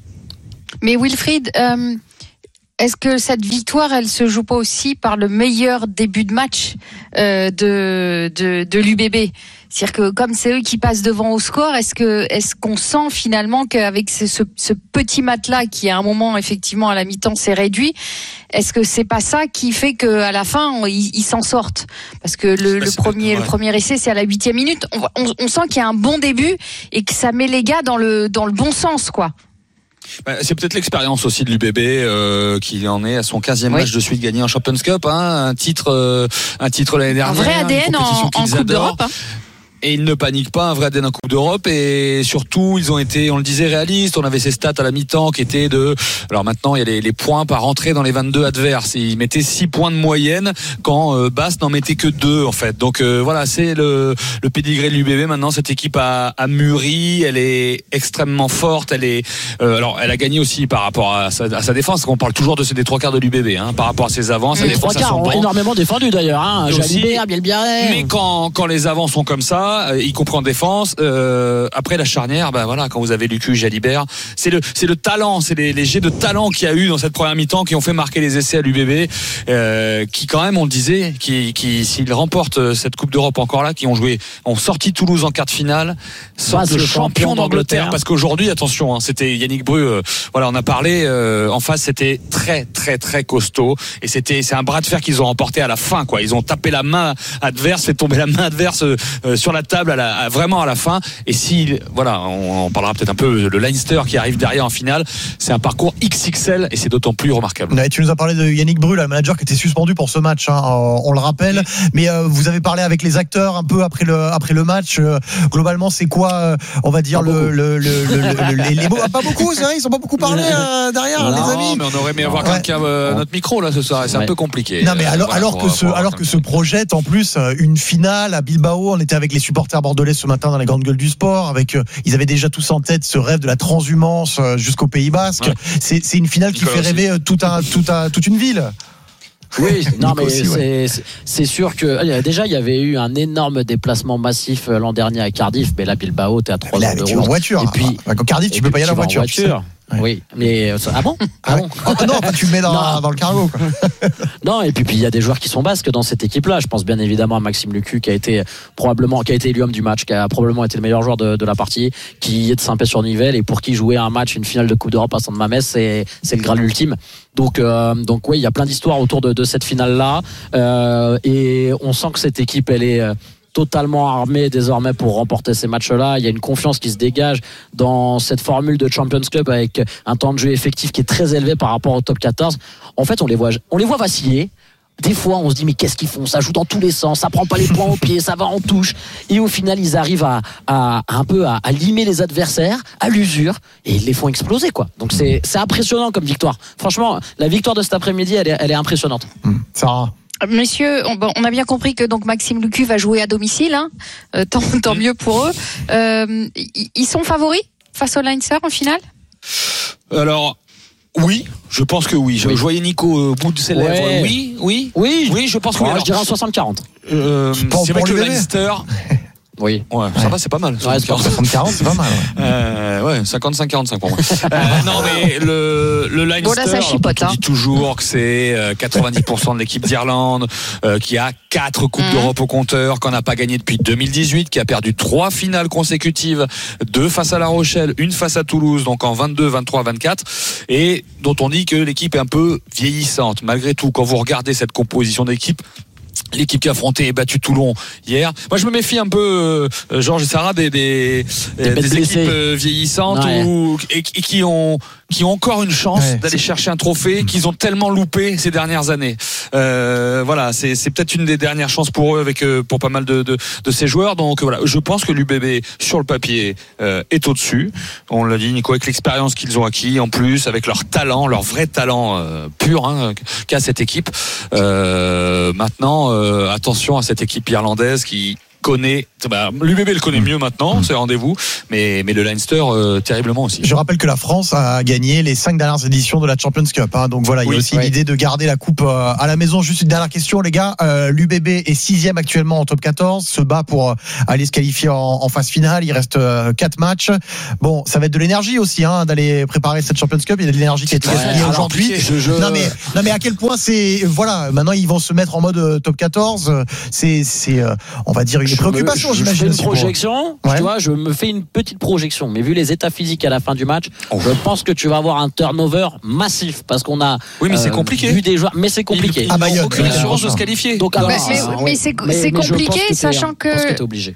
Mais Wilfried, euh, est-ce que cette victoire, elle se joue pas aussi par le meilleur début de match euh, de, de, de l'U B B ? C'est-à-dire que comme c'est eux qui passent devant au score, est-ce que est-ce qu'on sent finalement qu'avec ce, ce, ce petit matelas qui à un moment effectivement à la mi-temps s'est réduit, est-ce que c'est pas ça qui fait qu'à la fin ils, ils s'en sortent ? Parce que le, le premier ouais. le premier essai c'est à la huitième minute. On, on, on sent qu'il y a un bon début et que ça met les gars dans le dans le bon sens quoi. C'est peut-être l'expérience aussi de l'U B B euh, qui en est à son quinzième oui. match de suite gagné en Champions Cup, hein, un titre, euh, un titre l'année dernière. Un vrai A D N en, en Coupe d'Europe. Hein. Et ils ne paniquent pas, un vrai A D N en Coupe d'Europe. Et surtout, ils ont été, on le disait, réalistes. On avait ces stats à la mi-temps qui étaient de... Alors maintenant, il y a les, les points par entrée dans les vingt-deux adverses. Et ils mettaient six points de moyenne quand euh, Basse n'en mettait que deux, en fait. Donc euh, voilà, c'est le, le pédigré de l'U B B. Maintenant, cette équipe a, a mûri. Elle est extrêmement forte. Elle est... Euh, alors, elle a gagné aussi par rapport à sa, à sa défense. On parle toujours de ces des trois quarts de l'U B B, hein, par rapport à ses avants. Les trois quarts ont énormément défendu, d'ailleurs. Hein. Jalibert, Biel Biarré. Mais quand, quand les avants sont comme ça, y compris en défense. Euh, après la charnière, ben voilà, quand vous avez Lucu, Jalibert, c'est le c'est le talent, c'est les, les jets de talent qu'il y a eu dans cette première mi-temps qui ont fait marquer les essais à l'U B B, euh, qui quand même, on le disait, qui qui s'ils remportent cette Coupe d'Europe encore là, qui ont joué, ont sorti Toulouse en quart de finale, sortent le, le champion d'Angleterre. Parce qu'aujourd'hui, attention, hein, c'était Yannick Bru. Euh, voilà, on a parlé euh, en face, c'était très très très costaud et c'était c'est un bras de fer qu'ils ont remporté à la fin, quoi. Ils ont tapé la main adverse, fait tomber la main adverse euh, sur la table. À la, à, vraiment à la fin. Et si, voilà, on, on parlera peut-être un peu le Leinster qui arrive derrière en finale. C'est un parcours X X L et c'est d'autant plus remarquable. Ouais, tu nous as parlé de Yannick Bru, le manager qui était suspendu pour ce match, hein, on le rappelle. Mais euh, vous avez parlé avec les acteurs un peu après le après le match. Euh, globalement, c'est quoi, euh, on va dire le, le, le, le, le, le les, les mots. Ah, pas beaucoup, c'est vrai, ils sont pas beaucoup parlé euh, derrière, non, les amis. Mais on aurait aimé avoir ouais. quelqu'un euh, notre micro là ce soir. C'est ouais. un peu compliqué. Non, mais alors, voilà, alors que ce alors que se projette en plus une finale à Bilbao. On était avec les supporters bordelais ce matin dans les grandes gueules du sport, avec euh, ils avaient déjà tous en tête ce rêve de la transhumance euh, jusqu'au Pays Basque. Ouais. C'est, c'est une finale Nicolas qui fait rêver euh, tout un, tout un, toute une ville. Oui, non mais aussi, c'est, ouais. c'est sûr que déjà il y avait eu un énorme déplacement massif l'an dernier à Cardiff, mais là Bilbao t'es à trois heures de route. Tu vas en voiture. Et puis à Cardiff tu peux pas y aller en voiture. voiture. Ouais. Oui, mais ah bon, ah bon oh, non, tu le mets dans, non. dans le cargo. Quoi. Non, et puis puis il y a des joueurs qui sont basques dans cette équipe-là. Je pense bien évidemment à Maxime Lucu qui a été probablement qui a été élu homme du match, qui a probablement été le meilleur joueur de, de la partie, qui est de Saint-Pé-sur-Nivelle et pour qui jouer un match, une finale de Coupe d'Europe à Saint-Mamès, c'est c'est le Graal ultime. Donc euh, donc oui, il y a plein d'histoires autour de, de cette finale-là euh, et on sent que cette équipe elle est totalement armé désormais pour remporter ces matchs-là. Il y a une confiance qui se dégage dans cette formule de Champions Club avec un temps de jeu effectif qui est très élevé par rapport au top quatorze. En fait, on les voit, on les voit vaciller. Des fois, on se dit mais qu'est-ce qu'ils font ? Ça joue dans tous les sens, ça prend pas les points au pied, ça va en touche. Et au final, ils arrivent à, à, à un peu à, à limer les adversaires à l'usure et ils les font exploser quoi. Donc c'est, c'est impressionnant comme victoire. Franchement, la victoire de cet après-midi, elle est, elle est impressionnante. Mmh. Sarah. Messieurs, on, on a bien compris que donc Maxime Lucu va jouer à domicile, hein. euh, tant, tant mieux pour eux. Euh, ils sont favoris face au Leinster en finale ? Alors. Oui, je pense que oui. Je oui. voyais Nico au bout de ses lèvres. Ouais. Oui, oui, oui. Oui, je pense que oui. Alors, je dirais un soixante quarante. Euh, c'est vrai que le Leinster. Oui. Ouais, ça ouais. va, c'est pas mal. Ouais, soixante quarante, c'est pas mal. Ouais, euh, ouais cinquante-cinq quarante-cinq pour moi. euh, non, mais le, le Leinster, bon, là, ça chipote, on hein. dit toujours que c'est quatre-vingt-dix pour cent de l'équipe d'Irlande, euh, qui a quatre Coupes mmh. d'Europe au compteur, qu'on n'a pas gagné depuis deux mille dix-huit, qui a perdu trois finales consécutives, deux face à La Rochelle, une face à Toulouse, donc en vingt-deux, vingt-trois, vingt-quatre, et dont on dit que l'équipe est un peu vieillissante. Malgré tout, quand vous regardez cette composition d'équipe, l'équipe qui a affronté et battu Toulon hier. Moi, je me méfie un peu, euh, Georges et Sarah, des, des, des, des équipes euh, vieillissantes ouais. ou, et, et qui ont qui ont encore une chance ouais, d'aller c'est... chercher un trophée qu'ils ont tellement loupé ces dernières années. Euh, voilà, c'est, c'est peut-être une des dernières chances pour eux avec euh, pour pas mal de, de, de ces joueurs. Donc voilà, je pense que l'U B B sur le papier euh, est au-dessus. On l'a dit, Nico, avec l'expérience qu'ils ont acquis, en plus avec leur talent, leur vrai talent euh, pur hein, qu'a cette équipe. Euh, maintenant, euh, attention à cette équipe irlandaise qui connaît, bah, l'U B B le connaît mieux maintenant, c'est rendez-vous, mais, mais le Leinster euh, terriblement aussi. Je rappelle que la France a gagné les cinq dernières éditions de la Champions Cup, hein, donc voilà, il oui, y a aussi ouais. l'idée de garder la coupe euh, à la maison. Juste une dernière question, les gars, euh, l'U B B est sixième actuellement en top quatorze, se bat pour euh, aller se qualifier en, en phase finale, il reste euh, quatre matchs. Bon, ça va être de l'énergie aussi, hein, d'aller préparer cette Champions Cup, il y a de l'énergie qui a été gaspillée ouais, aujourd'hui. Je, je... Non, mais, non mais à quel point c'est, voilà, maintenant ils vont se mettre en mode euh, top quatorze, c'est, c'est euh, on va dire une préoccupation, je, j'imagine. Je fais une projection, ouais. tu vois, je me fais une petite projection, mais vu les états physiques à la fin du match, oh. je pense que tu vas avoir un turnover massif parce qu'on a oui, mais c'est compliqué. Euh, vu des joueurs, mais c'est compliqué. Il, il, ah bah, il y a aucune assurance de se qualifier. Donc, alors, mais, mais, ah, mais c'est, mais, c'est mais compliqué, que sachant que, que t'es obligé.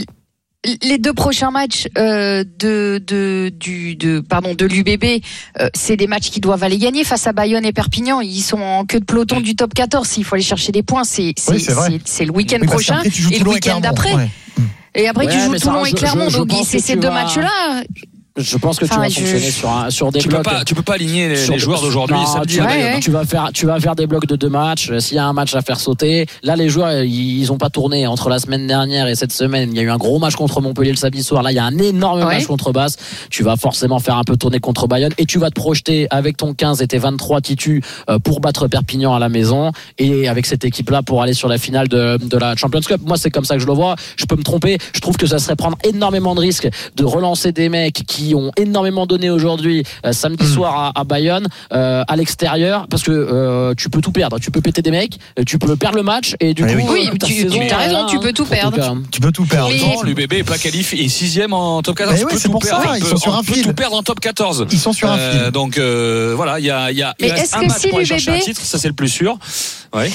Les deux prochains matchs euh, de de du de pardon de l'U B B, euh, c'est des matchs qui doivent aller gagner face à Bayonne et Perpignan. Ils sont en queue de peloton du top quatorze. S'il faut aller chercher des points, c'est c'est oui, c'est, c'est, c'est le week-end oui, prochain et le week-end d'après. Ouais. Et après ouais, tu joues Toulon et Clermont. Donc c'est ces deux matchs-là. Je pense que enfin, tu vas je... fonctionner sur un, sur des tu blocs. Peux pas, tu peux pas aligner les, les joueurs d'aujourd'hui. Non, samedi, tu, ouais, ouais. tu vas faire, tu vas faire des blocs de deux matchs. S'il y a un match à faire sauter, là les joueurs ils, ils ont pas tourné entre la semaine dernière et cette semaine. Il y a eu un gros match contre Montpellier le samedi soir. Là il y a un énorme ouais. match contre Basse. Tu vas forcément faire un peu tourner contre Bayonne et tu vas te projeter avec ton quinze et tes vingt-trois titus pour battre Perpignan à la maison et avec cette équipe là pour aller sur la finale de, de la Champions Cup. Moi c'est comme ça que je le vois. Je peux me tromper. Je trouve que ça serait prendre énormément de risques de relancer des mecs qui ont énormément donné aujourd'hui euh, samedi mmh. soir à, à Bayonne euh, à l'extérieur parce que euh, tu peux tout perdre, tu peux péter des mecs, tu peux perdre le match et du oui, coup oui, tu, saison, tu as raison, hein, tu peux tout perdre. Tu, tu peux tout perdre. Non, l'U B B est pas qualifié, il est sixième en top quatorze. Oui, c'est pour perdre, ça, ils sont sur un fil. On peut tout perdre en top quatorze. Ils sont sur un fil. Euh, donc euh, voilà, il y a il y a il reste un match si pour aller chercher un titre, ça c'est le plus sûr. Ouais.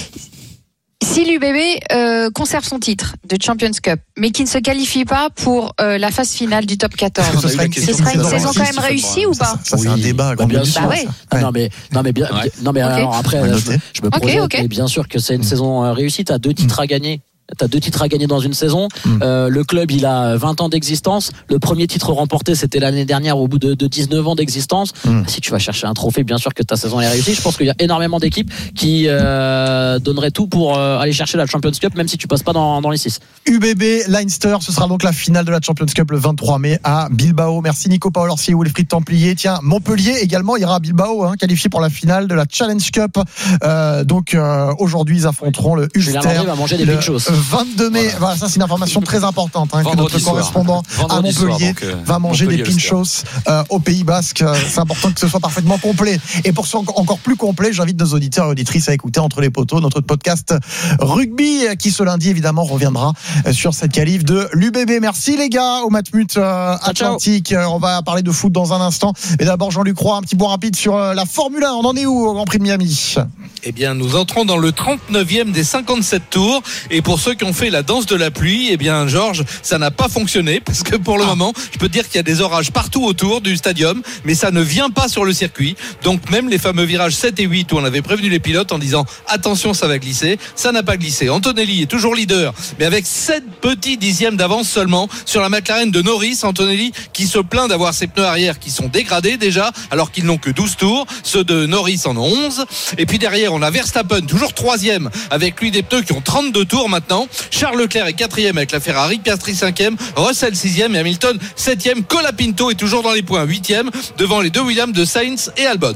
Si l'U B B euh, conserve son titre de Champions Cup, mais qui ne se qualifie pas pour euh, la phase finale du top quatorze, ce sera une, ce sera une saison quand même réussie ou pas? Ça, ça c'est un débat. Bah, bien sûr. Bah ouais. ouais. Non mais non mais bien. Ouais. Non mais okay. alors après, je, je me projette. Okay, okay. Et bien sûr que c'est une saison réussie. T'as deux titres à gagner. T'as deux titres à gagner dans une saison. Mmh. Euh, le club, il a vingt ans d'existence. Le premier titre remporté, c'était l'année dernière au bout de, de dix-neuf ans d'existence. Mmh. Si tu vas chercher un trophée, bien sûr que ta saison est réussie. Je pense qu'il y a énormément d'équipes qui euh, donneraient tout pour euh, aller chercher la Champions Cup, même si tu passes pas dans, dans les six. U B B, Leinster, ce sera donc la finale de la Champions Cup le vingt-trois mai à Bilbao. Merci Nico Paolorsi et Wilfried Templier. Tiens, Montpellier également ira à Bilbao, hein, qualifié pour la finale de la Challenge Cup. Euh, donc euh, aujourd'hui, ils affronteront le Ulster. Julien va manger des le pinchos. vingt-deux mai. Voilà. Voilà, ça c'est une information très importante hein, que notre soir. correspondant Vendredi à Montpellier soir, donc, euh, va manger Montpellier des pinchos euh, au Pays Basque. C'est important que ce soit parfaitement complet. Et pour que ce soit encore plus complet, j'invite nos auditeurs et auditrices à écouter Entre les poteaux, notre podcast rugby qui ce lundi évidemment reviendra sur cette qualif de l'U B B. Merci les gars au Matmut euh, Atlantique. Ciao. On va parler de foot dans un instant. Mais d'abord Jean-Luc Roy, un petit point rapide sur la Formule un. On en est où au Grand Prix de Miami? Eh bien, nous entrons dans le trente-neuvième des cinquante-sept tours. Et pour ceux qui ont fait la danse de la pluie, eh bien, Georges, ça n'a pas fonctionné parce que pour le ah. moment, je peux te dire qu'il y a des orages partout autour du stadium, mais ça ne vient pas sur le circuit. Donc, même les fameux virages sept et huit où on avait prévenu les pilotes en disant attention, ça va glisser, ça n'a pas glissé. Antonelli est toujours leader, mais avec sept petits dixièmes d'avance seulement sur la McLaren de Norris. Antonelli qui se plaint d'avoir ses pneus arrière qui sont dégradés déjà, alors qu'ils n'ont que douze tours. Ceux de Norris en ont onze. Et puis derrière, on a Verstappen, toujours troisième, avec lui des pneus qui ont trente-deux tours maintenant. Charles Leclerc est quatrième avec la Ferrari, Piastri cinquième, Russell sixième et Hamilton septième. Colapinto est toujours dans les points, huitième, devant les deux Williams de Sainz et Albon.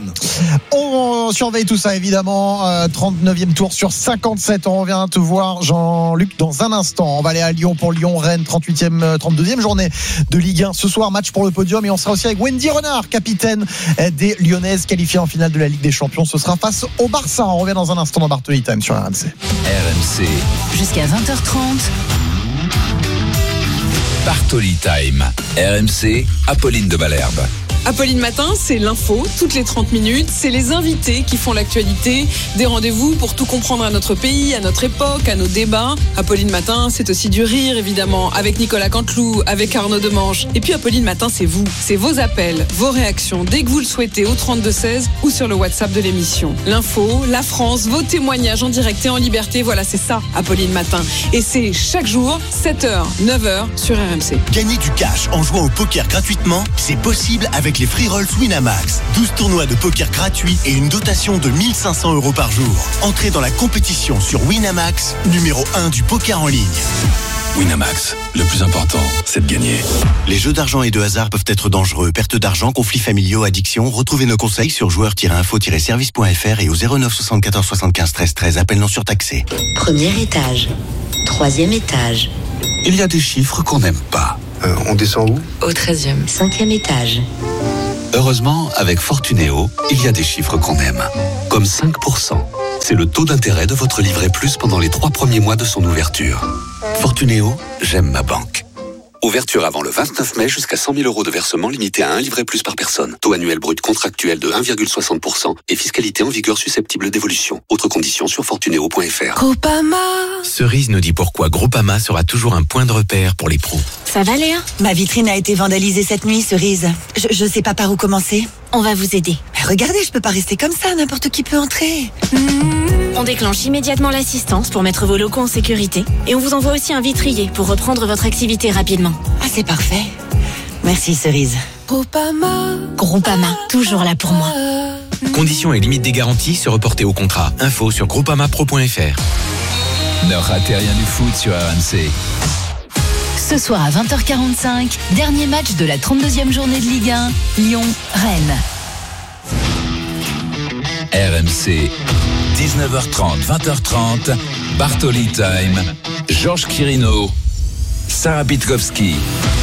On surveille tout ça évidemment. euh, trente-neuvième tour sur cinquante-sept. On revient te voir Jean-Luc dans un instant. On va aller à Lyon pour Lyon-Rennes, trente-huitième, trente-deuxième journée de Ligue un. Ce soir, match pour le podium et on sera aussi avec Wendy Renard, capitaine des Lyonnaises qualifiées en finale de la Ligue des Champions. Ce sera face au Barça. On revient dans un instant dans Bartoli Time sur R M C. R M C. Jusqu'à vingt heures trente. Bartoli Time. R M C, Apolline de Malherbe. Apolline Matin, c'est l'info, toutes les trente minutes. C'est les invités qui font l'actualité. Des rendez-vous pour tout comprendre à notre pays, à notre époque, à nos débats. Apolline Matin, c'est aussi du rire, évidemment, avec Nicolas Canteloup, avec Arnaud Demanche. Et puis Apolline Matin, c'est vous. C'est vos appels, vos réactions, dès que vous le souhaitez, au trente-deux seize ou sur le WhatsApp de l'émission. L'info, la France, vos témoignages en direct et en liberté. Voilà, c'est ça, Apolline Matin. Et c'est chaque jour, sept heures, neuf heures, sur R M C. Gagner du cash en jouant au poker gratuitement, c'est possible avec les Free Rolls Winamax. douze tournois de poker gratuits et une dotation de mille cinq cents euros par jour. Entrez dans la compétition sur Winamax, numéro un du poker en ligne. Winamax, le plus important, c'est de gagner. Les jeux d'argent et de hasard peuvent être dangereux. Perte d'argent, conflits familiaux, addiction. Retrouvez nos conseils sur joueurs tiret info tiret service point f r et au zéro neuf soixante-quatorze soixante-quinze treize treize. Appel non surtaxé. Premier étage. Troisième étage. Il y a des chiffres qu'on n'aime pas. Euh, on descend où? Au treizième. Cinquième étage. Heureusement, avec Fortunéo, il y a des chiffres qu'on aime. Comme cinq pour cent. C'est le taux d'intérêt de votre livret plus pendant les trois premiers mois de son ouverture. Fortunéo, j'aime ma banque. Ouverture avant le vingt-neuf mai jusqu'à cent mille euros de versement limité à un livret plus par personne. Taux annuel brut contractuel de un virgule soixante pour cent et fiscalité en vigueur susceptible d'évolution. Autres conditions sur fortunéo point f r. Groupama. Cerise nous dit pourquoi Groupama sera toujours un point de repère pour les pros. Ça va Léa? Ma vitrine a été vandalisée cette nuit, Cerise. Je, je sais pas par où commencer. On va vous aider. Mais regardez, je peux pas rester comme ça, n'importe qui peut entrer. Mmh. On déclenche immédiatement l'assistance pour mettre vos locaux en sécurité. Et on vous envoie aussi un vitrier pour reprendre votre activité rapidement. Ah, c'est parfait. Merci, Cerise. Groupama. Groupama, toujours là pour moi. Conditions et limites des garanties se reporter au contrat. Info sur groupamapro point f r. Ne ratez rien du foot sur R M C. Ce soir à vingt heures quarante-cinq, dernier match de la trente-deuxième journée de Ligue un, Lyon-Rennes. R M C, dix-neuf heures trente, vingt heures trente, Bartoli Time, Georges Quirino, Sarah Pitkowski.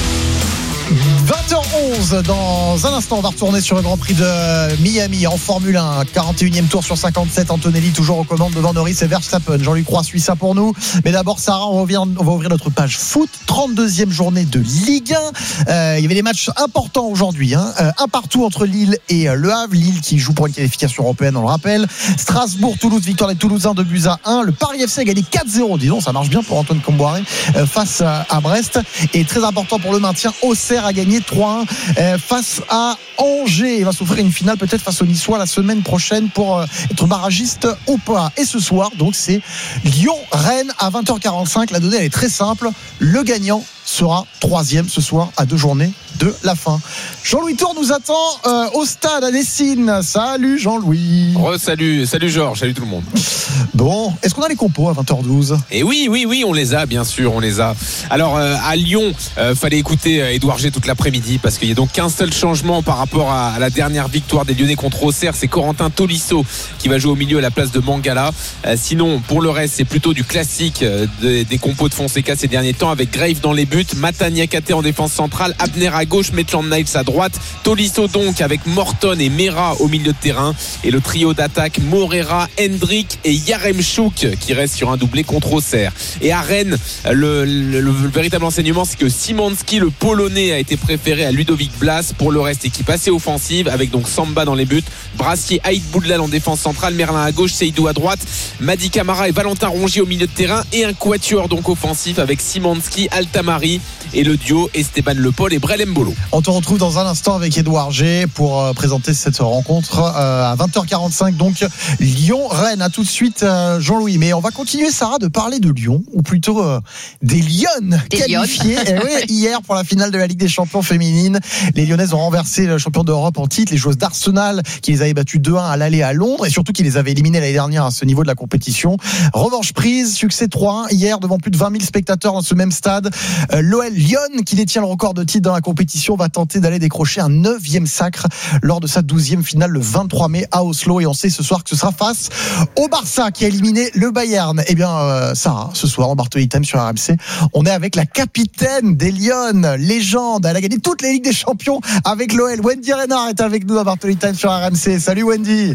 vingt heures onze, dans un instant on va retourner sur le Grand Prix de Miami en Formule un, quarante et unième tour sur cinquante-sept. Antonelli toujours aux commandes devant Norris et Verstappen. Jean-Luc Roy suit ça pour nous, mais d'abord Sarah, on, revient, on va ouvrir notre page foot. Trente-deuxième journée de Ligue un. euh, il y avait des matchs importants aujourd'hui, hein. euh, un partout entre Lille et Le Havre. Lille qui joue pour une qualification européenne, on le rappelle. Strasbourg, Toulouse, victoire des Toulousains de buts à un. Le Paris F C a gagné quatre zéro, disons ça marche bien pour Antoine Comboiré, euh, face à, à Brest. Et très important pour le maintien, Auxerre a gagné trois un euh, face à Angers. Il va s'offrir une finale peut-être face aux Niçois la semaine prochaine pour euh, être barragiste ou pas. Et ce soir, donc, c'est Lyon-Rennes à vingt heures quarante-cinq. La donnée, elle est très simple. Le gagnant sera troisième ce soir à deux journées de la fin. Jean-Louis Tour nous attend euh, au stade à Dessines. Salut Jean-Louis. Re, salut, salut Georges, salut tout le monde. Bon, est-ce qu'on a les compos à vingt heures douze? Et oui, oui, oui, on les a, bien sûr, on les a. Alors euh, à Lyon, euh, fallait écouter euh, Édouard G toute l'après-midi parce qu'il n'y a donc qu'un seul changement par rapport à, à la dernière victoire des Lyonnais contre Auxerre. C'est Corentin Tolisso qui va jouer au milieu à la place de Mangala. Euh, sinon, pour le reste, c'est plutôt du classique euh, des, des compos de Fonseca ces derniers temps avec Grave dans les buts, Mata Niakate en défense centrale, Abner à gauche, Maitland Niles à droite, Tolisso donc avec Morton et Mera au milieu de terrain et le trio d'attaque Morera, Hendrick et Yaremchuk qui reste sur un doublé contre Auxerre. Et à Rennes, le, le, le, le véritable enseignement, c'est que Szymanski, le Polonais, a été préféré à Ludovic Blas. Pour le reste, équipe assez offensive avec donc Samba dans les buts, Brassier, Aïd Boudlal en défense centrale, Merlin à gauche, Seydou à droite, Madi Camara et Valentin Rongier au milieu de terrain et un quatuor donc offensif avec Szymanski, Altamari et le duo Esteban Le Paul et Brel Mbolo. On te retrouve dans un instant avec Édouard G pour euh, présenter cette rencontre euh, à vingt heures quarante-cinq, donc Lyon-Rennes. À tout de suite euh, Jean-Louis, mais on va continuer Sarah de parler de Lyon, ou plutôt euh, des Lyonnes des qualifiés et oui, hier pour la finale de la Ligue des Champions féminine. Les Lyonnaises ont renversé le champion d'Europe en titre, les joueuses d'Arsenal qui les avaient battues deux un à l'aller à Londres et surtout qui les avaient éliminées l'année dernière à ce niveau de la compétition. Revanche prise, succès trois un hier devant plus de vingt mille spectateurs dans ce même stade. euh, L'O L Lyon, qui détient le record de titres dans la compétition, va tenter d'aller décrocher un neuvième sacre lors de sa douzième finale le vingt-trois mai à Oslo. Et on sait ce soir que ce sera face au Barça qui a éliminé le Bayern. Eh bien, euh, Sarah, ce soir en Bartoli Time sur R M C, on est avec la capitaine des Lyon, légende. Elle a gagné toutes les Ligues des Champions avec l'O L. Wendy Renard est avec nous à Bartoli Time sur R M C. Salut Wendy.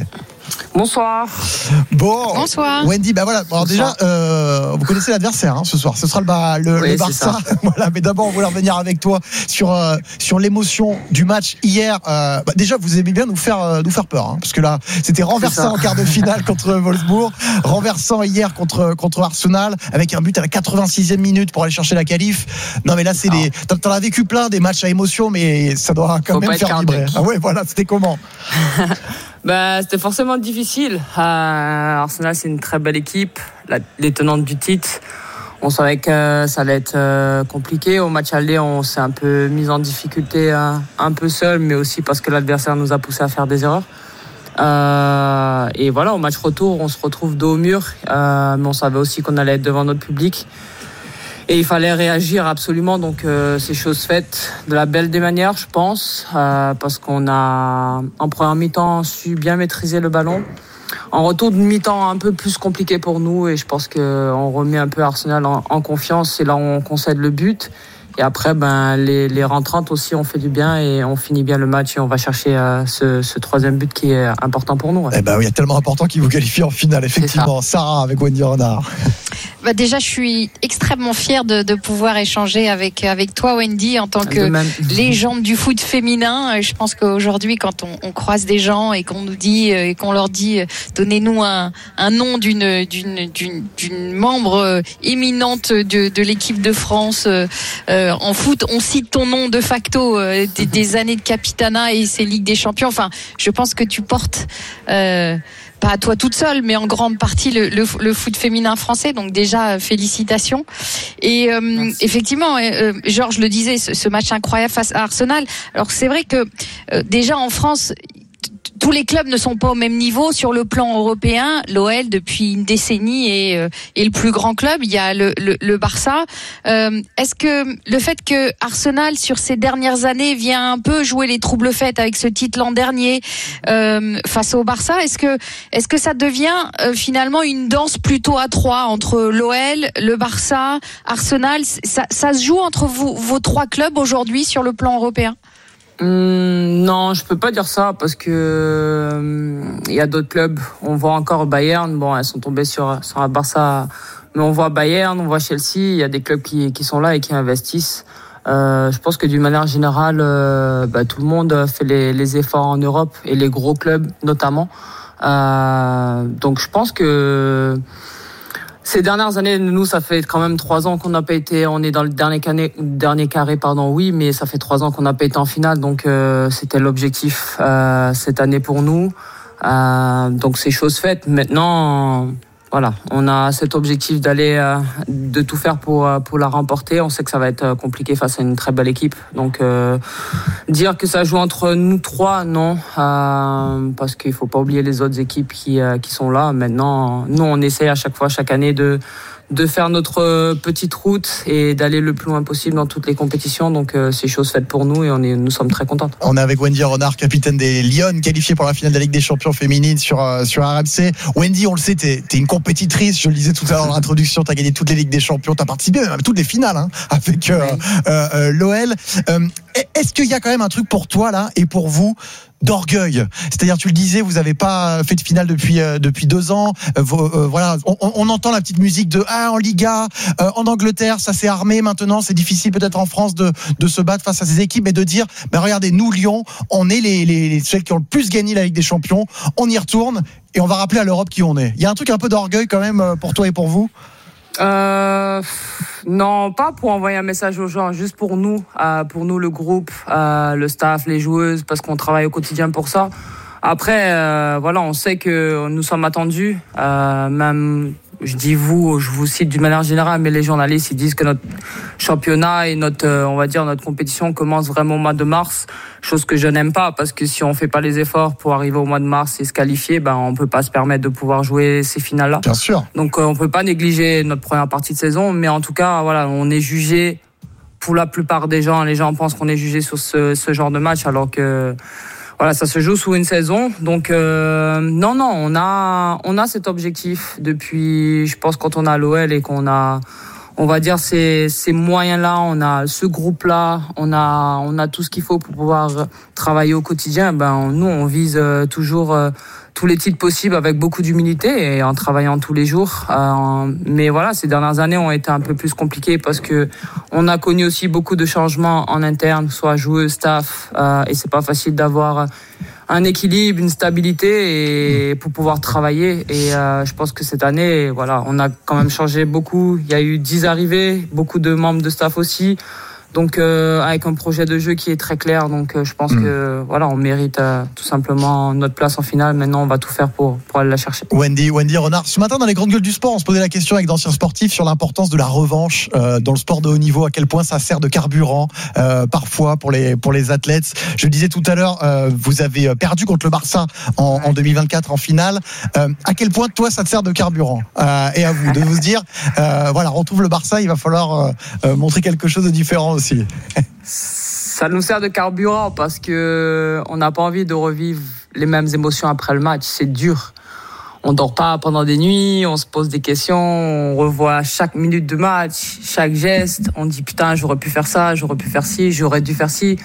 Bonsoir. Bon. Bonsoir. Wendy, bah voilà. Alors déjà, euh, vous connaissez l'adversaire hein, ce soir. Ce sera le, bah, le, oui, le Barça. Voilà. Mais d'abord, on voulait revenir avec toi sur euh, sur l'émotion du match hier. Euh, bah déjà, vous aimez bien nous faire euh, nous faire peur, hein, parce que là, c'était renversant en quart de finale contre Wolfsburg, renversant hier contre contre Arsenal, avec un but à la quatre-vingt-sixième minute pour aller chercher la qualif. Non, mais là, c'est les. T'en, t'en as vécu plein des matchs à émotion, mais ça doit quand Faut même faire vibrer. Ah ouais, voilà. C'était comment? Bah, c'était forcément difficile. Euh, Arsenal, c'est une très belle équipe, la, les tenantes du titre. On savait que ça allait être euh, compliqué. Au match aller, on s'est un peu mis en difficulté euh, un peu seul, mais aussi parce que l'adversaire nous a poussé à faire des erreurs. Euh, et voilà, au match retour, on se retrouve dos au mur, euh, mais on savait aussi qu'on allait être devant notre public. Et il fallait réagir absolument, donc euh, c'est chose faite de la belle des manières, je pense, euh, parce qu'on a en première mi-temps su bien maîtriser le ballon. En retour de mi-temps un peu plus compliqué pour nous, et je pense qu'on remet un peu Arsenal en, en confiance, c'est là où on concède le but. Et après, ben, les, les rentrantes aussi ont fait du bien et on finit bien le match et on va chercher euh, ce, ce troisième but qui est important pour nous. Ouais. Eh ben oui, il y a tellement important qu'il vous qualifie en finale, effectivement. Sarah avec Wendy Renard. Bah déjà, je suis extrêmement fière de, de pouvoir échanger avec avec toi, Wendy, en tant que légende du foot féminin. Je pense qu'aujourd'hui, quand on, on croise des gens et qu'on nous dit et qu'on leur dit, donnez-nous un, un nom d'une d'une d'une d'une membre éminente de de l'équipe de France euh, en foot, on cite ton nom de facto euh, des, des années de capitana et ces Ligues des Champions. Enfin, je pense que tu portes. Euh, pas à toi toute seule, mais en grande partie le, le, le foot féminin français. Donc déjà, félicitations. Et euh, effectivement, euh, Georges le disait, ce, ce match incroyable face à Arsenal. Alors c'est vrai que euh, déjà en France, tous les clubs ne sont pas au même niveau sur le plan européen. L'O L depuis une décennie est, euh, est le plus grand club. Il y a le, le, le Barça. Euh, est-ce que le fait que Arsenal sur ces dernières années vient un peu jouer les troubles faits avec ce titre l'an dernier euh, face au Barça, est-ce que est-ce que ça devient euh, finalement une danse plutôt à trois entre l'O L, le Barça, Arsenal? Ça, ça se joue entre vous, vos trois clubs aujourd'hui sur le plan européen? Hum, non, je peux pas dire ça parce que hum, il y a d'autres clubs. On voit encore Bayern. Bon, elles sont tombées sur sur un Barça, mais on voit Bayern, on voit Chelsea. Il y a des clubs qui qui sont là et qui investissent. Euh, je pense que d'une manière générale, euh, bah, tout le monde fait les les efforts en Europe et les gros clubs notamment. Euh, donc je pense que ces dernières années, nous, ça fait quand même trois ans qu'on n'a pas été, on est dans le dernier carré, dernier carré, pardon, oui, mais ça fait trois ans qu'on n'a pas été en finale, donc euh, c'était l'objectif euh, cette année pour nous. Euh, donc c'est chose faite. Maintenant, voilà, on a cet objectif d'aller, euh, de tout faire pour pour la remporter. On sait que ça va être compliqué face à une très belle équipe. Donc euh, dire que ça joue entre nous trois, non, euh, parce qu'il faut pas oublier les autres équipes qui euh, qui sont là. Maintenant, nous on essaie à chaque fois, chaque année de de faire notre petite route et d'aller le plus loin possible dans toutes les compétitions. Donc euh, c'est chose faite pour nous et on est, nous sommes très contentes. On est avec Wendy Renard, capitaine des Lyon, qualifiée pour la finale de la Ligue des Champions féminine sur euh, sur R M C. Wendy, on le sait, t'es, t'es une compétitrice. Je le disais tout à l'heure dans l'introduction, t'as gagné toutes les Ligues des Champions, t'as participé même à toutes les finales hein, avec euh, oui. euh, euh, l'O L. Euh, est-ce qu'il y a quand même un truc pour toi là et pour vous d'orgueil, c'est-à-dire tu le disais, vous n'avez pas fait de finale depuis euh, depuis deux ans. Euh, euh, voilà, on, on entend la petite musique de ah en Liga, euh, en Angleterre, ça s'est armé maintenant. C'est difficile peut-être en France de de se battre face à ces équipes, mais de dire, ben regardez, nous Lyon, on est les les, les celles qui ont le plus gagné la Ligue des Champions. On y retourne et on va rappeler à l'Europe qui on est. Il y a un truc un peu d'orgueil quand même pour toi et pour vous. Euh, non, pas pour envoyer un message aux gens, juste pour nous, euh, pour nous le groupe, euh, le staff, les joueuses, parce qu'on travaille au quotidien pour ça. Après, euh, voilà, on sait que nous sommes attendus, euh, même. Je dis vous, je vous cite d'une manière générale, mais les journalistes ils disent que notre championnat et notre, euh, on va dire notre compétition commence vraiment au mois de mars, chose que je n'aime pas parce que si on fait pas les efforts pour arriver au mois de mars et se qualifier, ben on peut pas se permettre de pouvoir jouer ces finales-là. Bien sûr. Donc euh, on peut pas négliger notre première partie de saison, mais en tout cas voilà, on est jugé pour la plupart des gens, les gens pensent qu'on est jugé sur ce, ce genre de match alors que voilà, ça se joue sous une saison, donc euh, non, non, on a, on a cet objectif depuis, je pense, quand on a l'O L et qu'on a, on va dire ces, ces moyens-là, on a ce groupe-là, on a, on a tout ce qu'il faut pour pouvoir travailler au quotidien. Ben nous, on vise toujours tous les titres possibles avec beaucoup d'humilité et en travaillant tous les jours. Euh, mais voilà, ces dernières années ont été un peu plus compliquées parce que on a connu aussi beaucoup de changements en interne, soit joueurs, staff, euh, et c'est pas facile d'avoir un équilibre, une stabilité et pour pouvoir travailler. Et euh, je pense que cette année, voilà, on a quand même changé beaucoup. Il y a eu dix arrivées, beaucoup de membres de staff aussi. Donc euh, avec un projet de jeu qui est très clair, donc euh, je pense mmh. que voilà, on mérite euh, tout simplement notre place en finale. Maintenant, on va tout faire pour pour aller la chercher. Wendy, Wendy Renard. Ce matin, dans les grandes gueules du sport, on se posait la question avec d'anciens sportifs sur l'importance de la revanche euh, dans le sport de haut niveau. À quel point ça sert de carburant euh, parfois pour les pour les athlètes. Je le disais tout à l'heure, euh, vous avez perdu contre le Barça en, en deux mille vingt-quatre en finale. Euh, à quel point toi ça te sert de carburant euh, et à vous de vous dire, euh, voilà, on retrouve le Barça, il va falloir euh, montrer quelque chose de différent aussi. Ça nous sert de carburant parce que on n'a pas envie de revivre les mêmes émotions après le match. C'est dur. On dort pas pendant des nuits, on se pose des questions, on revoit chaque minute de match, chaque geste. On dit putain, j'aurais pu faire ça, j'aurais pu faire ci, j'aurais dû faire ci.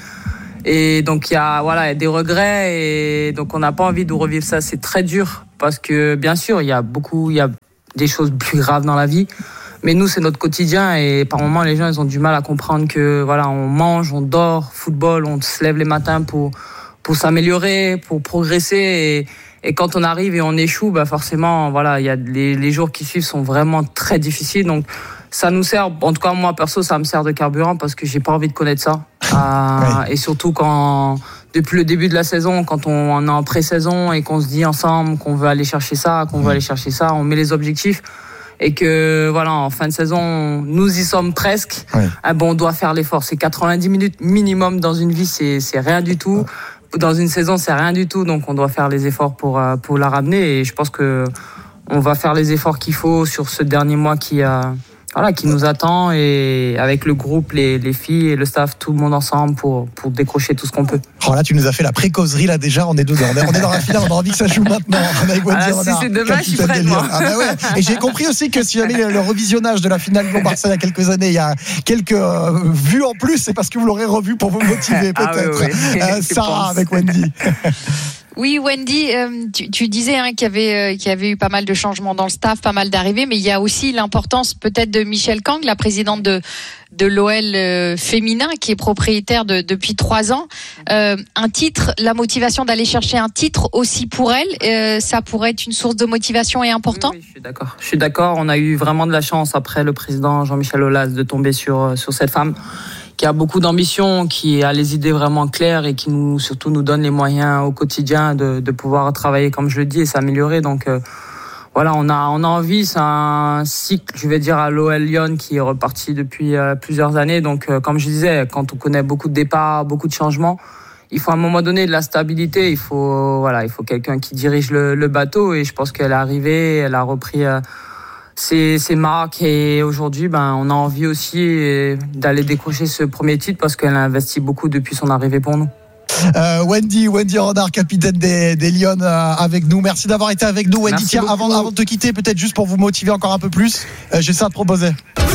Et donc il y a voilà, il y a des regrets et donc on n'a pas envie de revivre ça. C'est très dur parce que bien sûr il y a beaucoup, il y a des choses plus graves dans la vie. Mais nous, c'est notre quotidien et par moments, les gens, ils ont du mal à comprendre que voilà, on mange, on dort, football, on se lève les matins pour pour s'améliorer, pour progresser et, et quand on arrive et on échoue, bah forcément, voilà, il y a les, les jours qui suivent sont vraiment très difficiles. Donc ça nous sert, en tout cas moi perso, ça me sert de carburant parce que j'ai pas envie de connaître ça. Euh, et surtout quand depuis le début de la saison, quand on, on est en pré-saison et qu'on se dit ensemble qu'on veut aller chercher ça, qu'on veut aller chercher ça, on met les objectifs. Et que voilà, en fin de saison, nous y sommes presque. Oui. Ah bon, on doit faire l'effort. C'est quatre-vingt-dix minutes minimum dans une vie, c'est c'est rien du tout. Dans une saison, c'est rien du tout. Donc on doit faire les efforts pour pour la ramener. Et je pense que on va faire les efforts qu'il faut sur ce dernier mois qui a voilà qui nous attend et avec le groupe, les les filles et le staff, tout le monde ensemble pour pour décrocher tout ce qu'on peut. Oh là, tu nous as fait la précauserie là déjà. On est dedans. On est, on est dans la finale. On a envie que ça joue maintenant. Avec Wendy ah, Renard, si c'est demain, je suis prête. Ah bah ouais. Et j'ai compris aussi que s'il y avait le, le revisionnage de la finale Lyon-Barça il y a quelques années, il y a quelques euh, vues en plus. C'est parce que vous l'aurez revu pour vous motiver peut-être. Ah oui, oui. Euh, Sarah avec Wendy. Oui, Wendy, euh, tu, tu disais hein, qu'il y avait euh, qu'il y avait eu pas mal de changements dans le staff, pas mal d'arrivées, mais il y a aussi l'importance peut-être de Michèle Kang, la présidente de de l'O L euh, féminin, qui est propriétaire de, depuis trois ans. Euh, un titre, la motivation d'aller chercher un titre aussi pour elle, euh, ça pourrait être une source de motivation et important. Oui, oui, je suis d'accord. Je suis d'accord. On a eu vraiment de la chance après le président Jean-Michel Aulas de tomber sur sur cette femme qui a beaucoup d'ambition, qui a les idées vraiment claires et qui nous surtout nous donne les moyens au quotidien de, de pouvoir travailler comme je le dis et s'améliorer. Donc euh, voilà, on a on a envie, c'est un cycle, je vais dire, à l'O L Lyon qui est reparti depuis euh, plusieurs années. Donc euh, comme je disais, quand on connaît beaucoup de départs, beaucoup de changements, il faut à un moment donné de la stabilité. Il faut voilà, il faut quelqu'un qui dirige le, le bateau et je pense qu'elle est arrivée, elle a repris euh, C'est, c'est marques et aujourd'hui, ben, on a envie aussi d'aller décrocher ce premier titre parce qu'elle a investi beaucoup depuis son arrivée pour nous. Euh, Wendy, Wendy Renard, capitaine des, des Lions, euh, avec nous. Merci d'avoir été avec nous, Wendy. Tiens, avant, avant de te quitter, peut-être juste pour vous motiver encore un peu plus, euh, j'ai ça à te proposer.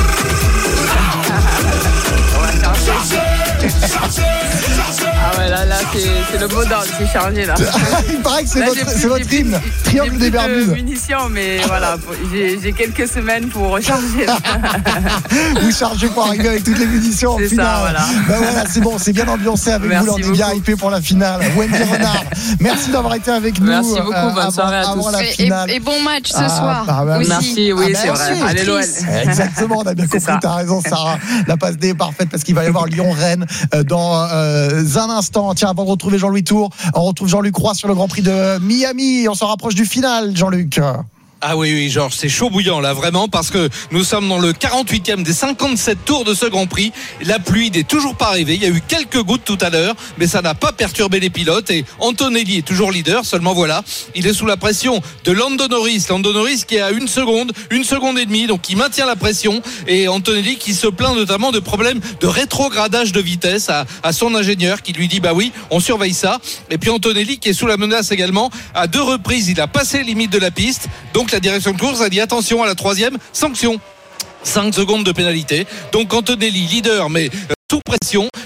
Ah ouais, là, là c'est, c'est le mot d'ordre qui est chargé là. Il paraît que c'est là, votre, c'est votre hymne, Triangle des Bermudes. J'ai munitions, mais voilà, j'ai, j'ai quelques semaines pour recharger. Là. Vous chargez pour arriver avec toutes les munitions en c'est finale. Ça, voilà. Ben voilà, c'est bon, c'est bien ambiancé avec merci vous, on est bien hypé pour la finale. Wendy Renard, merci d'avoir été avec nous. Merci beaucoup, bonne avant, soirée à tous. La finale. Et, et bon match ce ah, soir. Bah, bah, aussi. Merci, oui, ah, c'est vrai. Sûr, allez, l'O L. Exactement, on a bien compris, t'as raison, Sarah. La passe D est parfaite parce qu'il va y avoir Lyon-Rennes dans euh, un instant. Tiens, avant de retrouver Jean-Louis Tour, on retrouve Jean-Luc Roy sur le Grand Prix de Miami. On se rapproche du final, Jean-Luc. Ah oui, oui, Georges, c'est chaud bouillant là, vraiment, parce que nous sommes dans le quarante-huitième des cinquante-sept tours de ce Grand Prix. La pluie n'est toujours pas arrivée. Il y a eu quelques gouttes tout à l'heure, mais ça n'a pas perturbé les pilotes. Et Antonelli est toujours leader, seulement voilà, il est sous la pression de Lando Norris. Lando Norris qui est à une seconde, une seconde et demie, donc il maintient la pression. Et Antonelli qui se plaint notamment de problèmes de rétrogradage de vitesse à, à son ingénieur qui lui dit bah oui, on surveille ça. Et puis Antonelli qui est sous la menace également. À deux reprises, il a passé les limites de la piste. Donc la direction de course a dit attention à la troisième, sanction. cinq secondes de pénalité. Donc Antonelli, leader, mais sous pression. Derrière,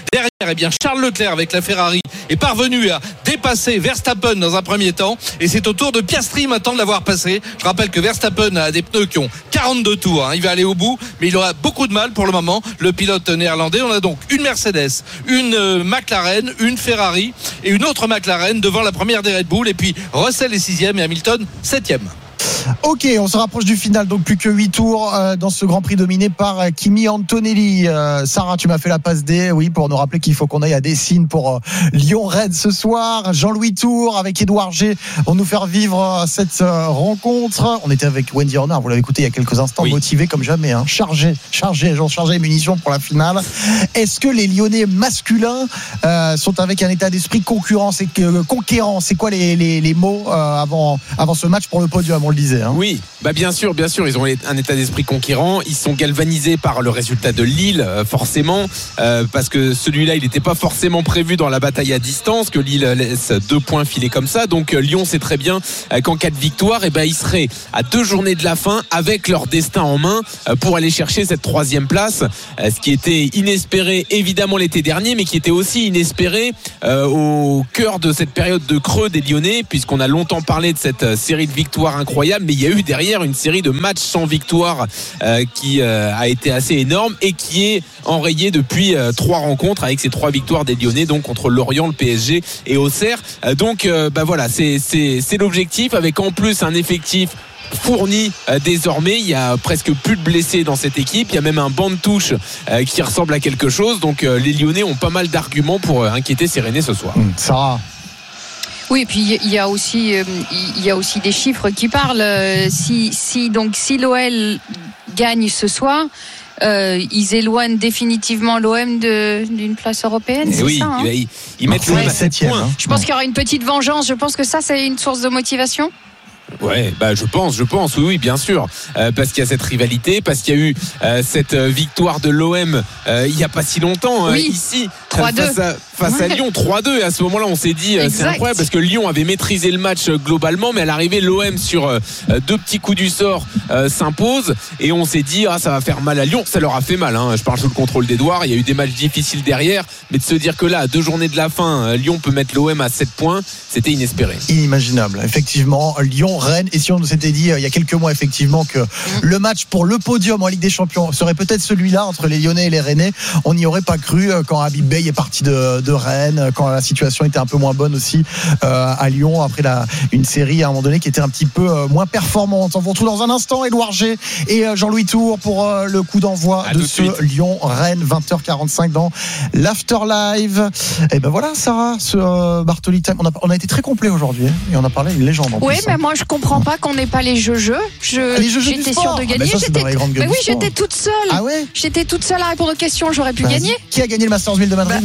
eh bien Charles Leclerc avec la Ferrari est parvenu à dépasser Verstappen dans un premier temps et c'est au tour de Piastri maintenant de l'avoir passé. Je rappelle que Verstappen a des pneus qui ont quarante-deux tours, hein. Il va aller au bout mais il aura beaucoup de mal pour le moment, le pilote néerlandais. On a donc une Mercedes, une euh, McLaren, une Ferrari et une autre McLaren devant la première des Red Bull et puis Russell est sixième et Hamilton septième. Ok, on se rapproche du final, donc plus que huit tours euh, dans ce Grand Prix dominé par euh, Kimi Antonelli. Euh, Sarah, tu m'as fait la passe D, oui, pour nous rappeler qu'il faut qu'on aille à Dessine pour euh, Lyon-Rennes ce soir. Jean-Louis Tour avec Édouard G vont nous faire vivre euh, cette euh, rencontre. On était avec Wendy Renard, vous l'avez écouté il y a quelques instants, oui. Motivé comme jamais, hein, chargé, chargé, genre chargé les munitions pour la finale. Est-ce que les Lyonnais masculins euh, sont avec un état d'esprit concurrent, c'est que, conquérant? C'est quoi les, les, les mots euh, avant, avant ce match pour le podium, on le disait, hein? Oui, bah bien sûr, bien sûr, ils ont un état d'esprit conquérant. Ils sont galvanisés par le résultat de Lille, forcément, euh, parce que celui-là, il n'était pas forcément prévu dans la bataille à distance, que Lille laisse deux points filer comme ça. Donc Lyon sait très bien qu'en cas de victoire, eh ben, ils seraient à deux journées de la fin avec leur destin en main pour aller chercher cette troisième place, ce qui était inespéré évidemment l'été dernier, mais qui était aussi inespéré euh, au cœur de cette période de creux des Lyonnais, puisqu'on a longtemps parlé de cette série de victoires incroyables, mais il y a eu derrière une série de matchs sans victoire euh, qui euh, a été assez énorme et qui est enrayée depuis euh, trois rencontres avec ces trois victoires des Lyonnais, donc contre Lorient, le P S G et Auxerre. Euh, donc euh, bah voilà, c'est, c'est, c'est l'objectif, avec en plus un effectif fourni euh, désormais. Il y a presque plus de blessés dans cette équipe, il y a même un banc de touche euh, qui ressemble à quelque chose, donc euh, les Lyonnais ont pas mal d'arguments pour euh, inquiéter Sérénée ce soir. Mmh, Sarah. Oui, et puis il y a aussi il y a aussi des chiffres qui parlent. Si si donc si l'O L gagne ce soir, euh, ils éloignent définitivement l'O M de, d'une place européenne. Et c'est oui, ça, hein. ils, ils mettent l'O M à sept points. Je pense qu'il y aura une petite vengeance. Je pense que ça, c'est une source de motivation. Ouais, bah je pense, je pense, oui, oui, bien sûr, euh, parce qu'il y a cette rivalité, parce qu'il y a eu euh, cette victoire de l'O M euh, il y a pas si longtemps euh, oui. ici trois deux face, à, face ouais. à Lyon, trois deux. Et à ce moment-là, on s'est dit, euh, c'est incroyable parce que Lyon avait maîtrisé le match euh, globalement, mais à l'arrivée, l'O M sur euh, deux petits coups du sort euh, s'impose, et on s'est dit, ah, ça va faire mal à Lyon. Ça leur a fait mal, hein. Je parle sous le contrôle d'Edouard. Il y a eu des matchs difficiles derrière, mais de se dire que là, à deux journées de la fin, euh, Lyon peut mettre l'O M à sept points, c'était inespéré. Inimaginable, effectivement. Lyon, Rennes, et si on s'était dit euh, il y a quelques mois effectivement que mmh. le match pour le podium en Ligue des Champions serait peut-être celui-là entre les Lyonnais et les Rennais, on n'y aurait pas cru euh, quand Habib Bey est parti de, de Rennes, quand la situation était un peu moins bonne aussi euh, à Lyon après la, une série à un moment donné qui était un petit peu euh, moins performante. On vous retrouve dans un instant Édouard G et euh, Jean-Louis Tour pour euh, le coup d'envoi à de ce Lyon-Rennes, vingt heures quarante-cinq dans l'Afterlive. Et ben voilà Sarah, ce euh, Bartoli Time, on a, on a été très complet aujourd'hui hein, et on a parlé d'une légende. Oui, mais hein. moi je comprends pas qu'on n'ait pas les jeux-jeux. Je, ah, les jeux j'étais sûre de gagner. Ah, bah ça, j'étais, mais oui, j'étais toute seule. Ah ouais j'étais toute seule à répondre aux questions. J'aurais pu Vas-y. gagner. Qui a gagné le Masters mille de Madrid?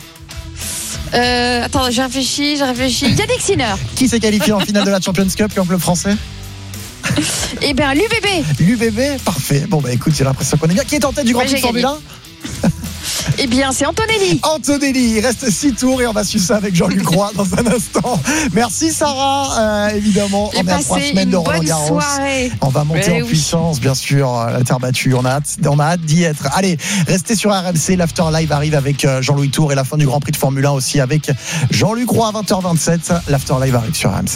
bah, euh, Attends, j'ai réfléchi, j'ai réfléchi. Yannick Sinner. Qui s'est qualifié en finale de la Champions Cup comme club français? Eh bien, l'U B B. L'U B B, parfait. Bon, bah écoute, j'ai l'impression qu'on est bien. Qui est en tête du Grand Prix de Formule un? Eh bien, c'est Antonelli. Antonelli, il reste six tours et on va suivre ça avec Jean-Luc Roy dans un instant. Merci Sarah, euh, évidemment. Et on est à trois semaines de Roland Garros. On va monter Mais en oui. puissance, bien sûr. La terre battue, on a hâte, on a hâte d'y être. Allez, restez sur R M C. L'After Live arrive avec Jean-Louis Tour et la fin du Grand Prix de Formule un aussi avec Jean-Luc Roy à vingt heures vingt-sept. L'After Live arrive sur R M C.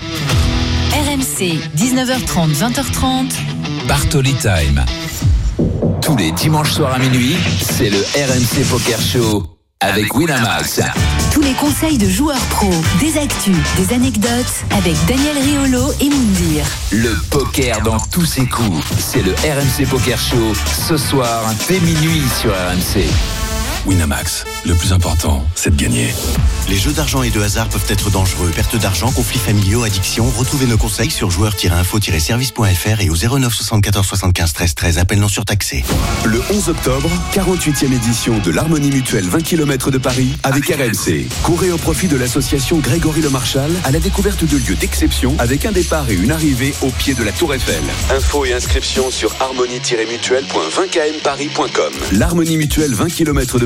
R M C, dix-neuf heures trente, vingt heures trente. Bartoli Time. Tous les dimanches soirs à minuit, c'est le R M C Poker Show avec Winamax. Tous les conseils de joueurs pros, des actus, des anecdotes avec Daniel Riolo et Moundir. Le poker dans tous ses coups, c'est le R M C Poker Show ce soir dès minuit sur R M C. Winamax, le plus important, c'est de gagner. Les jeux d'argent et de hasard peuvent être dangereux. Perte d'argent, conflits familiaux, addiction. Retrouvez nos conseils sur joueurs tiret info tiret service point f r et au zéro neuf soixante-quatorze soixante-quinze treize treize. Appel non surtaxé. Le onze octobre, quarante-huitième édition de l'Harmonie Mutuelle vingt kilomètres de Paris avec R M C. Courez au profit de l'association Grégory Le Marchal à la découverte de lieux d'exception avec un départ et une arrivée au pied de la Tour Eiffel. Infos et inscriptions sur harmonie tiret mutuelle point vingt k m paris point com. L'Harmonie Mutuelle vingt kilomètres de Paris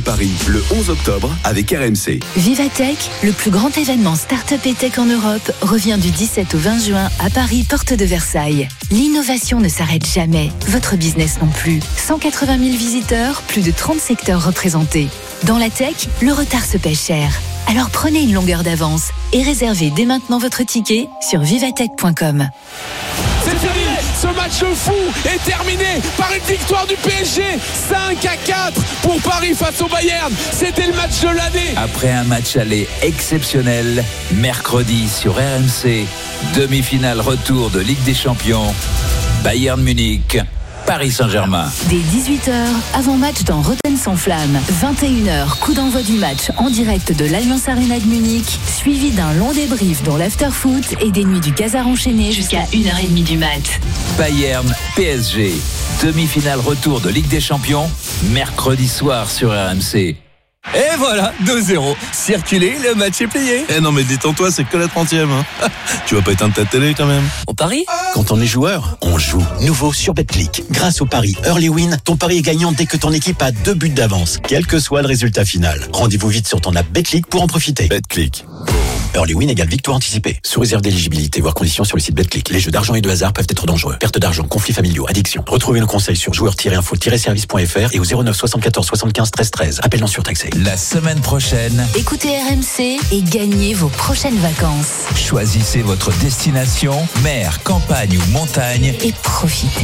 Paris, le onze octobre, avec R M C. Vivatech, le plus grand événement start-up et tech en Europe, revient du dix-sept au vingt juin à Paris, porte de Versailles. L'innovation ne s'arrête jamais, votre business non plus. cent quatre-vingt mille visiteurs, plus de trente secteurs représentés. Dans la tech, le retard se paie cher. Alors prenez une longueur d'avance et réservez dès maintenant votre ticket sur vivatech point com. C'est fini, ce match fou est terminé par une victoire du P S G, cinq à quatre pour Paris face au Bayern. C'était le match de l'année. Après un match aller exceptionnel, mercredi sur R M C, demi-finale retour de Ligue des Champions, Bayern Munich, Paris Saint-Germain. Dès dix-huit heures, avant-match dans Rotten sans flamme. vingt et une heures, coup d'envoi du match en direct de l'Allianz Arena de Munich, suivi d'un long débrief dans l'after-foot et des nuits du Casar enchaîné jusqu'à une heure trente du mat. Bayern P S G, demi-finale retour de Ligue des Champions, mercredi soir sur R M C. Et voilà, deux zéro. Circulez, le match est plié. Eh non mais détends-toi, c'est que la trentième. Hein. Tu vas pas éteindre ta télé quand même. On parie ? Quand on est joueur, on joue. Nouveau sur Betclic. Grâce au pari Early Win, ton pari est gagnant dès que ton équipe a deux buts d'avance, quel que soit le résultat final. Rendez-vous vite sur ton app Betclic pour en profiter. Betclic. Early Win égale victoire anticipée. Sous réserve d'éligibilité, voire conditions sur le site Betclic. Les jeux d'argent et de hasard peuvent être dangereux. Perte d'argent, conflits familiaux, addiction. Retrouvez nos conseils sur joueurs tiret info tiret service point f r et au zéro neuf soixante-quatorze soixante-quinze treize treize. Appel non surtaxé. La semaine prochaine, Écoutez R M C et gagnez vos prochaines vacances. choisissez votre destination, mer, campagne ou montagne, Et profitez.